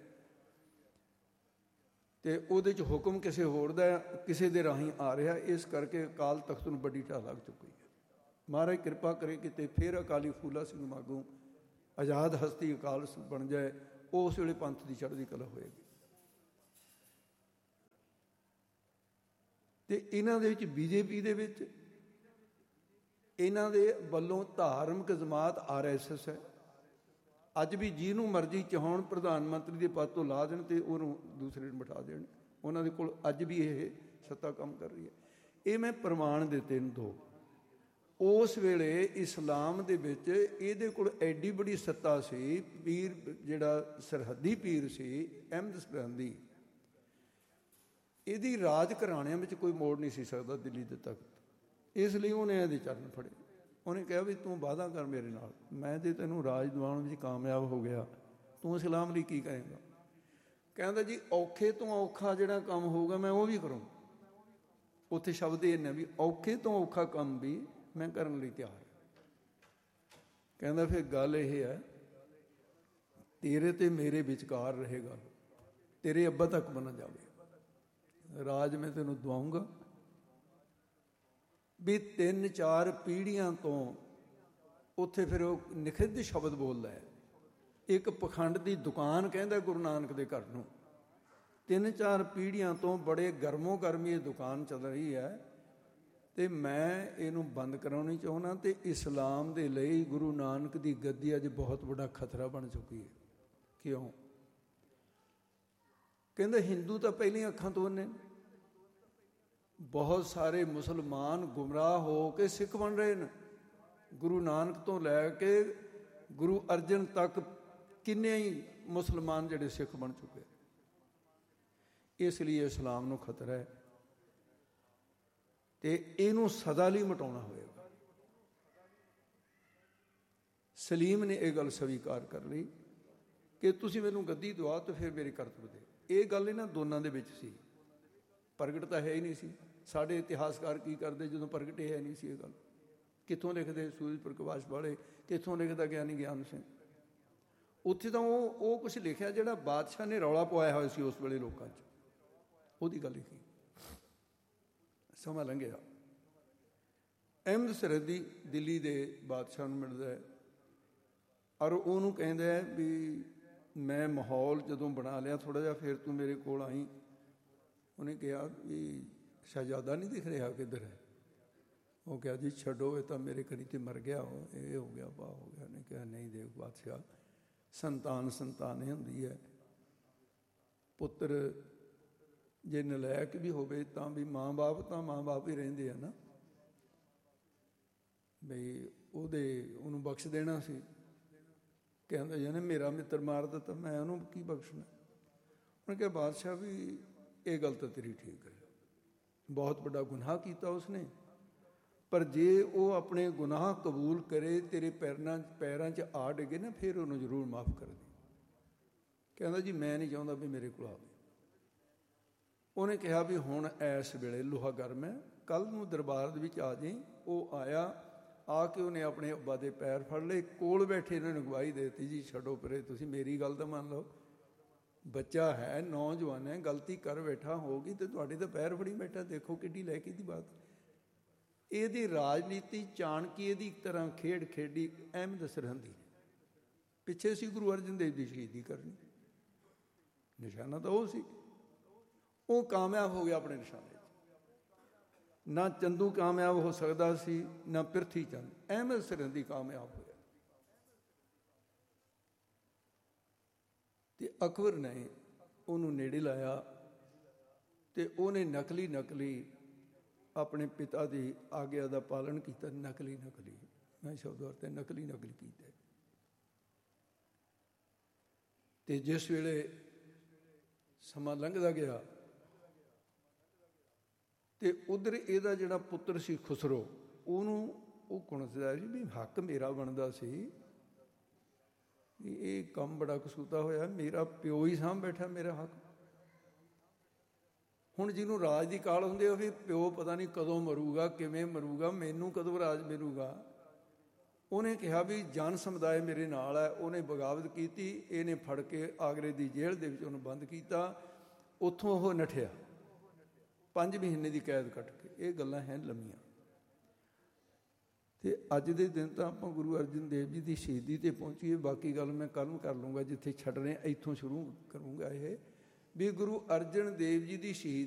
ਅਤੇ ਉਹਦੇ 'ਚ ਹੁਕਮ ਕਿਸੇ ਹੋਰ ਦਾ ਕਿਸੇ ਦੇ ਰਾਹੀਂ ਆ ਰਿਹਾ। ਇਸ ਕਰਕੇ ਅਕਾਲ ਤਖਤ ਨੂੰ ਵੱਡੀ ਢਾਹ ਲੱਗ ਚੁੱਕੀ ਹੈ। ਮਹਾਰਾਜ ਕਿਰਪਾ ਕਰੇ ਕਿਤੇ ਫਿਰ ਅਕਾਲੀ ਫੂਲਾ ਸਿੰਘ ਮਾਗੂ ਆਜ਼ਾਦ ਹਸਤੀ ਅਕਾਲ ਬਣ ਜਾਏ, ਉਸ ਵੇਲੇ ਪੰਥ ਦੀ ਚੜ੍ਹਦੀ ਕਲਾ ਹੋਏਗੀ। ਅਤੇ ਇਹਨਾਂ ਦੇ ਵਿੱਚ ਬੀਜੇਪੀ ਦੇ ਵਿੱਚ ਇਹਨਾਂ ਦੇ ਵੱਲੋਂ ਧਾਰਮਿਕ ਜਮਾਤ ਆਰ ਐਸ ਐਸ ਹੈ। ਅੱਜ ਵੀ ਜਿਹਨੂੰ ਮਰਜ਼ੀ ਚਾਹੁਣ ਪ੍ਰਧਾਨ ਮੰਤਰੀ ਦੇ ਪਦ ਤੋਂ ਲਾ ਦੇਣ ਅਤੇ ਉਹਨੂੰ ਦੂਸਰੇ ਨੂੰ ਬਿਠਾ ਦੇਣ। ਉਹਨਾਂ ਦੇ ਕੋਲ ਅੱਜ ਵੀ ਇਹ ਸੱਤਾ ਕੰਮ ਕਰ ਰਹੀ ਹੈ। ਇਹ ਮੈਂ ਪ੍ਰਮਾਣ ਦਿੱਤੇ ਨੇ ਦੋ। ਉਸ ਵੇਲੇ ਇਸਲਾਮ ਦੇ ਵਿੱਚ ਇਹਦੇ ਕੋਲ ਐਡੀ ਬੜੀ ਸੱਤਾ ਸੀ। ਪੀਰ ਜਿਹੜਾ ਸਰਹੱਦੀ ਪੀਰ ਸੀ ਅਹਿਮਦ ਸਰਹੰਦੀ, ਇਹਦੀ ਰਾਜ ਘਰਾਣਿਆਂ ਵਿੱਚ ਕੋਈ ਮੋੜ ਨਹੀਂ ਸੀ ਸਕਦਾ ਦਿੱਲੀ ਦੇ ਤਖਤ। ਇਸ ਲਈ ਉਹਨੇ ਇਹਦੇ ਚਰਨ ਫੜੇ। ਉਹਨੇ ਕਿਹਾ ਵੀ ਤੂੰ ਵਾਅਦਾ ਕਰ ਮੇਰੇ ਨਾਲ, ਮੈਂ ਜੇ ਤੈਨੂੰ ਰਾਜ ਦਿਵਾਉਣ ਵਿੱਚ ਕਾਮਯਾਬ ਹੋ ਗਿਆ, ਤੂੰ ਇਸਲਾਮ ਲਈ ਕੀ ਕਰੇਂਗਾ? ਕਹਿੰਦਾ ਜੀ ਔਖੇ ਤੋਂ ਔਖਾ ਜਿਹੜਾ ਕੰਮ ਹੋਊਗਾ ਮੈਂ ਉਹ ਵੀ ਕਰੂੰ। ਉੱਥੇ ਸ਼ਬਦ ਇਹ ਨੇ ਵੀ ਔਖੇ ਤੋਂ ਔਖਾ ਕੰਮ ਵੀ ਮੈਂ ਕਰਨ ਲਈ ਤਿਆਰ। ਕਹਿੰਦਾ ਫਿਰ ਗੱਲ ਇਹ ਹੈ, ਤੇਰੇ ਤੇ ਮੇਰੇ ਵਿਚਕਾਰ ਰਹੇਗਾ, ਤੇਰੇ ਅੱਬਾ ਤੱਕ ਬਣਾ ਜਾਵੇ ਰਾਜ, ਮੈਂ ਤੈਨੂੰ ਦਵਾਊਂਗਾ ਵੀ ਤਿੰਨ ਚਾਰ ਪੀੜ੍ਹੀਆਂ ਤੋਂ ਉੱਥੇ ਫਿਰ ਉਹ ਨਿਖਿੱਧ ਸ਼ਬਦ ਬੋਲਦਾ ਹੈ। ਇੱਕ ਪਖੰਡ ਦੀ ਦੁਕਾਨ ਕਹਿੰਦਾ ਗੁਰੂ ਨਾਨਕ ਦੇ ਘਰ ਨੂੰ। ਤਿੰਨ ਚਾਰ ਪੀੜ੍ਹੀਆਂ ਤੋਂ ਬੜੇ ਗਰਮੋ ਗਰਮੀ ਇਹ ਦੁਕਾਨ ਚੱਲ ਰਹੀ ਹੈ ਅਤੇ ਮੈਂ ਇਹਨੂੰ ਬੰਦ ਕਰਾਉਣੀ ਚਾਹੁੰਦਾ। ਅਤੇ ਇਸਲਾਮ ਦੇ ਲਈ ਗੁਰੂ ਨਾਨਕ ਦੀ ਗੱਦੀ ਅੱਜ ਬਹੁਤ ਵੱਡਾ ਖਤਰਾ ਬਣ ਚੁੱਕੀ ਹੈ। ਕਿਉਂ? ਕਹਿੰਦਾ ਹਿੰਦੂ ਤਾਂ ਪਹਿਲੀਆਂ ਅੱਖਾਂ ਤੋਂ ਨੇ, ਬਹੁਤ ਸਾਰੇ ਮੁਸਲਮਾਨ ਗੁੰਮਰਾਹ ਹੋ ਕੇ ਸਿੱਖ ਬਣ ਰਹੇ ਨੇ। ਗੁਰੂ ਨਾਨਕ ਤੋਂ ਲੈ ਕੇ ਗੁਰੂ ਅਰਜਨ ਤੱਕ ਕਿੰਨੇ ਹੀ ਮੁਸਲਮਾਨ ਜਿਹੜੇ ਸਿੱਖ ਬਣ ਚੁੱਕੇ। ਇਸ ਲਈ ਇਸਲਾਮ ਨੂੰ ਖਤਰਾ ਹੈ ਅਤੇ ਇਹਨੂੰ ਸਦਾ ਲਈ ਮਿਟਾਉਣਾ ਹੋਏਗਾ। ਸਲੀਮ ਨੇ ਇਹ ਗੱਲ ਸਵੀਕਾਰ ਕਰ ਲਈ ਕਿ ਤੁਸੀਂ ਮੈਨੂੰ ਗੱਦੀ ਦਵਾ ਤਾਂ ਫਿਰ ਮੇਰੇ ਕਰਤੱਵ ਦੇ। ਇਹ ਗੱਲ ਇਹਨਾਂ ਦੋਨਾਂ ਦੇ ਵਿੱਚ ਸੀ, ਪ੍ਰਗਟ ਤਾਂ ਹੈ ਹੀ ਨਹੀਂ ਸੀ। ਸਾਡੇ ਇਤਿਹਾਸਕਾਰ ਕੀ ਕਰਦੇ ਜਦੋਂ ਪ੍ਰਗਟ ਹੈ ਨਹੀਂ ਸੀ ਇਹ ਗੱਲ? ਕਿੱਥੋਂ ਲਿਖਦੇ ਸੂਰਜ ਪ੍ਰਕਾਸ਼ ਵਾਲੇ, ਕਿੱਥੋਂ ਲਿਖਦਾ ਗਿਆਨੀ ਗਿਆਨ ਸਿੰਘ? ਉੱਥੇ ਤਾਂ ਉਹ ਉਹ ਕੁਛ ਲਿਖਿਆ ਜਿਹੜਾ ਬਾਦਸ਼ਾਹ ਨੇ ਰੌਲਾ ਪਵਾਇਆ ਹੋਇਆ ਸੀ ਉਸ ਵੇਲੇ ਲੋਕਾਂ 'ਚ, ਉਹਦੀ ਗੱਲ ਲਿਖੀ। ਸਮਾਂ ਲੰਘਿਆ, ਅਹਿਮਦ ਸਰਹੱਦੀ ਦਿੱਲੀ ਦੇ ਬਾਦਸ਼ਾਹ ਨੂੰ ਮਿਲਦਾ ਹੈ ਔਰ ਉਹਨੂੰ ਕਹਿੰਦਾ ਹੈ ਵੀ ਮੈਂ ਮਾਹੌਲ ਜਦੋਂ ਬਣਾ ਲਿਆ ਥੋੜ੍ਹਾ ਜਿਹਾ ਫਿਰ ਤੂੰ ਮੇਰੇ ਕੋਲ ਆਈ। ਉਹਨੇ ਕਿਹਾ ਵੀ ਸ਼ਹਿਜ਼ਾਦਾ ਨਹੀਂ ਦਿਖ ਰਿਹਾ ਕਿੱਧਰ ਹੈ? ਉਹ ਕਿਹਾ ਜੀ ਛੱਡੋ, ਇਹ ਤਾਂ ਮੇਰੇ ਕਨੀ 'ਤੇ ਮਰ ਗਿਆ, ਉਹ ਇਹ ਹੋ ਗਿਆ ਵਾਹ ਹੋ ਗਿਆ। ਉਹਨੇ ਕਿਹਾ ਨਹੀਂ ਦੇਖ ਬਾਦਸ਼ਾਹ, ਸੰਤਾਨ ਸੰਤਾਨ ਹੀ ਹੁੰਦੀ ਹੈ। ਪੁੱਤਰ ਜੇ ਨਲਾਇਕ ਵੀ ਹੋਵੇ ਤਾਂ ਵੀ ਮਾਂ ਬਾਪ ਤਾਂ ਮਾਂ ਬਾਪ ਹੀ ਰਹਿੰਦੇ ਆ ਨਾ, ਬਈ ਉਹਦੇ ਉਹਨੂੰ ਬਖਸ਼ ਦੇਣਾ ਸੀ। ਕਹਿੰਦਾ ਜਿਹਨੇ ਮੇਰਾ ਮਿੱਤਰ ਮਾਰ ਦਿੱਤਾ ਮੈਂ ਉਹਨੂੰ ਕੀ ਬਖਸ਼ਣਾ? ਉਹਨੇ ਕਿਹਾ ਬਾਦਸ਼ਾਹ ਵੀ ਇਹ ਗੱਲ ਤਾਂ ਤੇਰੀ ਠੀਕ ਹੈ, ਬਹੁਤ ਵੱਡਾ ਗੁਨਾਹ ਕੀਤਾ ਉਸਨੇ, ਪਰ ਜੇ ਉਹ ਆਪਣੇ ਗੁਨਾਹ ਕਬੂਲ ਕਰੇ, ਤੇਰੇ ਪੈਰਾਂ ਪੈਰਾਂ 'ਚ ਆ ਡਿੱਗੇ ਨਾ, ਫਿਰ ਉਹਨੂੰ ਜ਼ਰੂਰ ਮਾਫ਼ ਕਰ ਦੇ। ਕਹਿੰਦਾ ਜੀ ਮੈਂ ਨਹੀਂ ਚਾਹੁੰਦਾ ਵੀ ਮੇਰੇ ਕੋਲ ਆਵੇ। ਉਹਨੇ ਕਿਹਾ ਵੀ ਹੁਣ ਇਸ ਵੇਲੇ ਲੋਹਾ ਗਰਮ ਹੈ, ਕੱਲ੍ਹ ਨੂੰ ਦਰਬਾਰ ਦੇ ਵਿੱਚ ਆ ਜਾਈ। ਉਹ ਆਇਆ, ਆ ਕੇ ਉਹਨੇ ਆਪਣੇ ਅੱਬਾ ਦੇ ਪੈਰ ਫੜ ਲਏ, ਕੋਲ ਬੈਠੇ ਇਹਨਾਂ ਨੂੰ ਗਵਾਹੀ ਦੇ ਦਿੱਤੀ ਜੀ ਛੱਡੋ ਪਰੇ, ਤੁਸੀਂ ਮੇਰੀ ਗੱਲ ਤਾਂ ਮੰਨ ਲਓ, ਬੱਚਾ ਹੈ ਨੌਜਵਾਨ ਹੈ, ਗਲਤੀ ਕਰ ਬੈਠਾ ਹੋਊਗੀ ਅਤੇ ਤੁਹਾਡੇ ਤਾਂ ਪੈਰ ਫੜੀ ਬੈਠਾ, ਦੇਖੋ ਕਿੱਡੀ ਲੈ ਕੇ ਦੀ ਬਾਤ। ਇਹਦੀ ਰਾਜਨੀਤੀ ਚਾਣਕੀ ਦੀ ਤਰ੍ਹਾਂ ਖੇਡ ਖੇਡੀ ਅਹਿਮਦ ਸਰਹੰਦੀ। ਪਿੱਛੇ ਸੀ ਗੁਰੂ ਅਰਜਨ ਦੇਵ ਦੀ ਸ਼ਹੀਦੀ ਕਰਨੀ, ਨਿਸ਼ਾਨਾ ਤਾਂ ਉਹ ਸੀ। ਉਹ ਕਾਮਯਾਬ ਹੋ ਗਿਆ ਆਪਣੇ ਨਿਸ਼ਾਨੇ 'ਚ। ਨਾ ਚੰਦੂ ਕਾਮਯਾਬ ਹੋ ਸਕਦਾ ਸੀ, ਨਾ ਪ੍ਰਿਥੀ ਚੰਦ, ਅਹਿਮਦ ਸਰਹੰਦੀ ਕਾਮਯਾਬ ਹੋਇਆ। ਅਤੇ ਅਕਬਰ ਨੇ ਉਹਨੂੰ ਨੇੜੇ ਲਾਇਆ ਅਤੇ ਉਹਨੇ ਨਕਲੀ ਨਕਲੀ ਆਪਣੇ ਪਿਤਾ ਦੀ ਆਗਿਆ ਦਾ ਪਾਲਣ ਕੀਤਾ। ਨਕਲੀ ਨਕਲੀ ਮੈਂ ਸ਼ਬਦ ਵਰਤਿਆ, ਨਕਲੀ ਨਕਲੀ ਕੀਤਾ। ਅਤੇ ਜਿਸ ਵੇਲੇ ਸਮਾਂ ਲੰਘਦਾ ਗਿਆ ਅਤੇ ਉੱਧਰ ਇਹਦਾ ਜਿਹੜਾ ਪੁੱਤਰ ਸੀ ਖੁਸਰੋ, ਉਹਨੂੰ ਉਹ ਕੁਣਸਦਾ ਸੀ ਵੀ ਹੱਕ ਮੇਰਾ ਬਣਦਾ ਸੀ, ਇਹ ਕੰਮ ਬੜਾ ਕਸੂਤਾ ਹੋਇਆ, ਮੇਰਾ ਪਿਓ ਹੀ ਸਾਂਭ ਬੈਠਾ ਮੇਰਾ ਹੱਕ। ਹੁਣ ਜਿਹਨੂੰ ਰਾਜ ਦੀ ਕਾਲ ਹੁੰਦੀ ਉਹ ਵੀ ਪਿਓ ਪਤਾ ਨਹੀਂ ਕਦੋਂ ਮਰੂਗਾ, ਕਿਵੇਂ ਮਰੂਗਾ, ਮੈਨੂੰ ਕਦੋਂ ਰਾਜ ਮਿਲੂਗਾ। ਉਹਨੇ ਕਿਹਾ ਵੀ ਜਨ ਸਮੁਦਾਇ ਮੇਰੇ ਨਾਲ ਹੈ। ਉਹਨੇ ਬਗਾਵਤ ਕੀਤੀ, ਇਹਨੇ ਫੜ ਕੇ ਆਗਰੇ ਦੀ ਜੇਲ੍ਹ ਦੇ ਵਿੱਚ ਉਹਨੂੰ ਬੰਦ ਕੀਤਾ। ਉੱਥੋਂ ਉਹ ਨੱਠਿਆ, ਪੰਜ ਮਹੀਨੇ ਦੀ ਕੈਦ ਕੱਟ ਕੇ। ਇਹ ਗੱਲਾਂ ਹੈ ਲੰਮੀਆਂ। ਅਤੇ ਅੱਜ ਦੇ ਦਿਨ ਤਾਂ ਆਪਾਂ ਗੁਰੂ ਅਰਜਨ ਦੇਵ ਜੀ ਦੀ ਸ਼ਹੀਦੀ 'ਤੇ ਪਹੁੰਚੀਏ। ਬਾਕੀ ਗੱਲ ਮੈਂ ਕੱਲ੍ਹ ਨੂੰ ਕਰ ਲੂੰਗਾ, ਜਿੱਥੇ ਛੱਡ ਰਹੇ ਇੱਥੋਂ ਸ਼ੁਰੂ ਕਰੂੰਗਾ। ਇਹ ਵੀ ਗੁਰੂ ਅਰਜਨ ਦੇਵ ਜੀ ਦੀ ਸ਼ਹੀਦੀ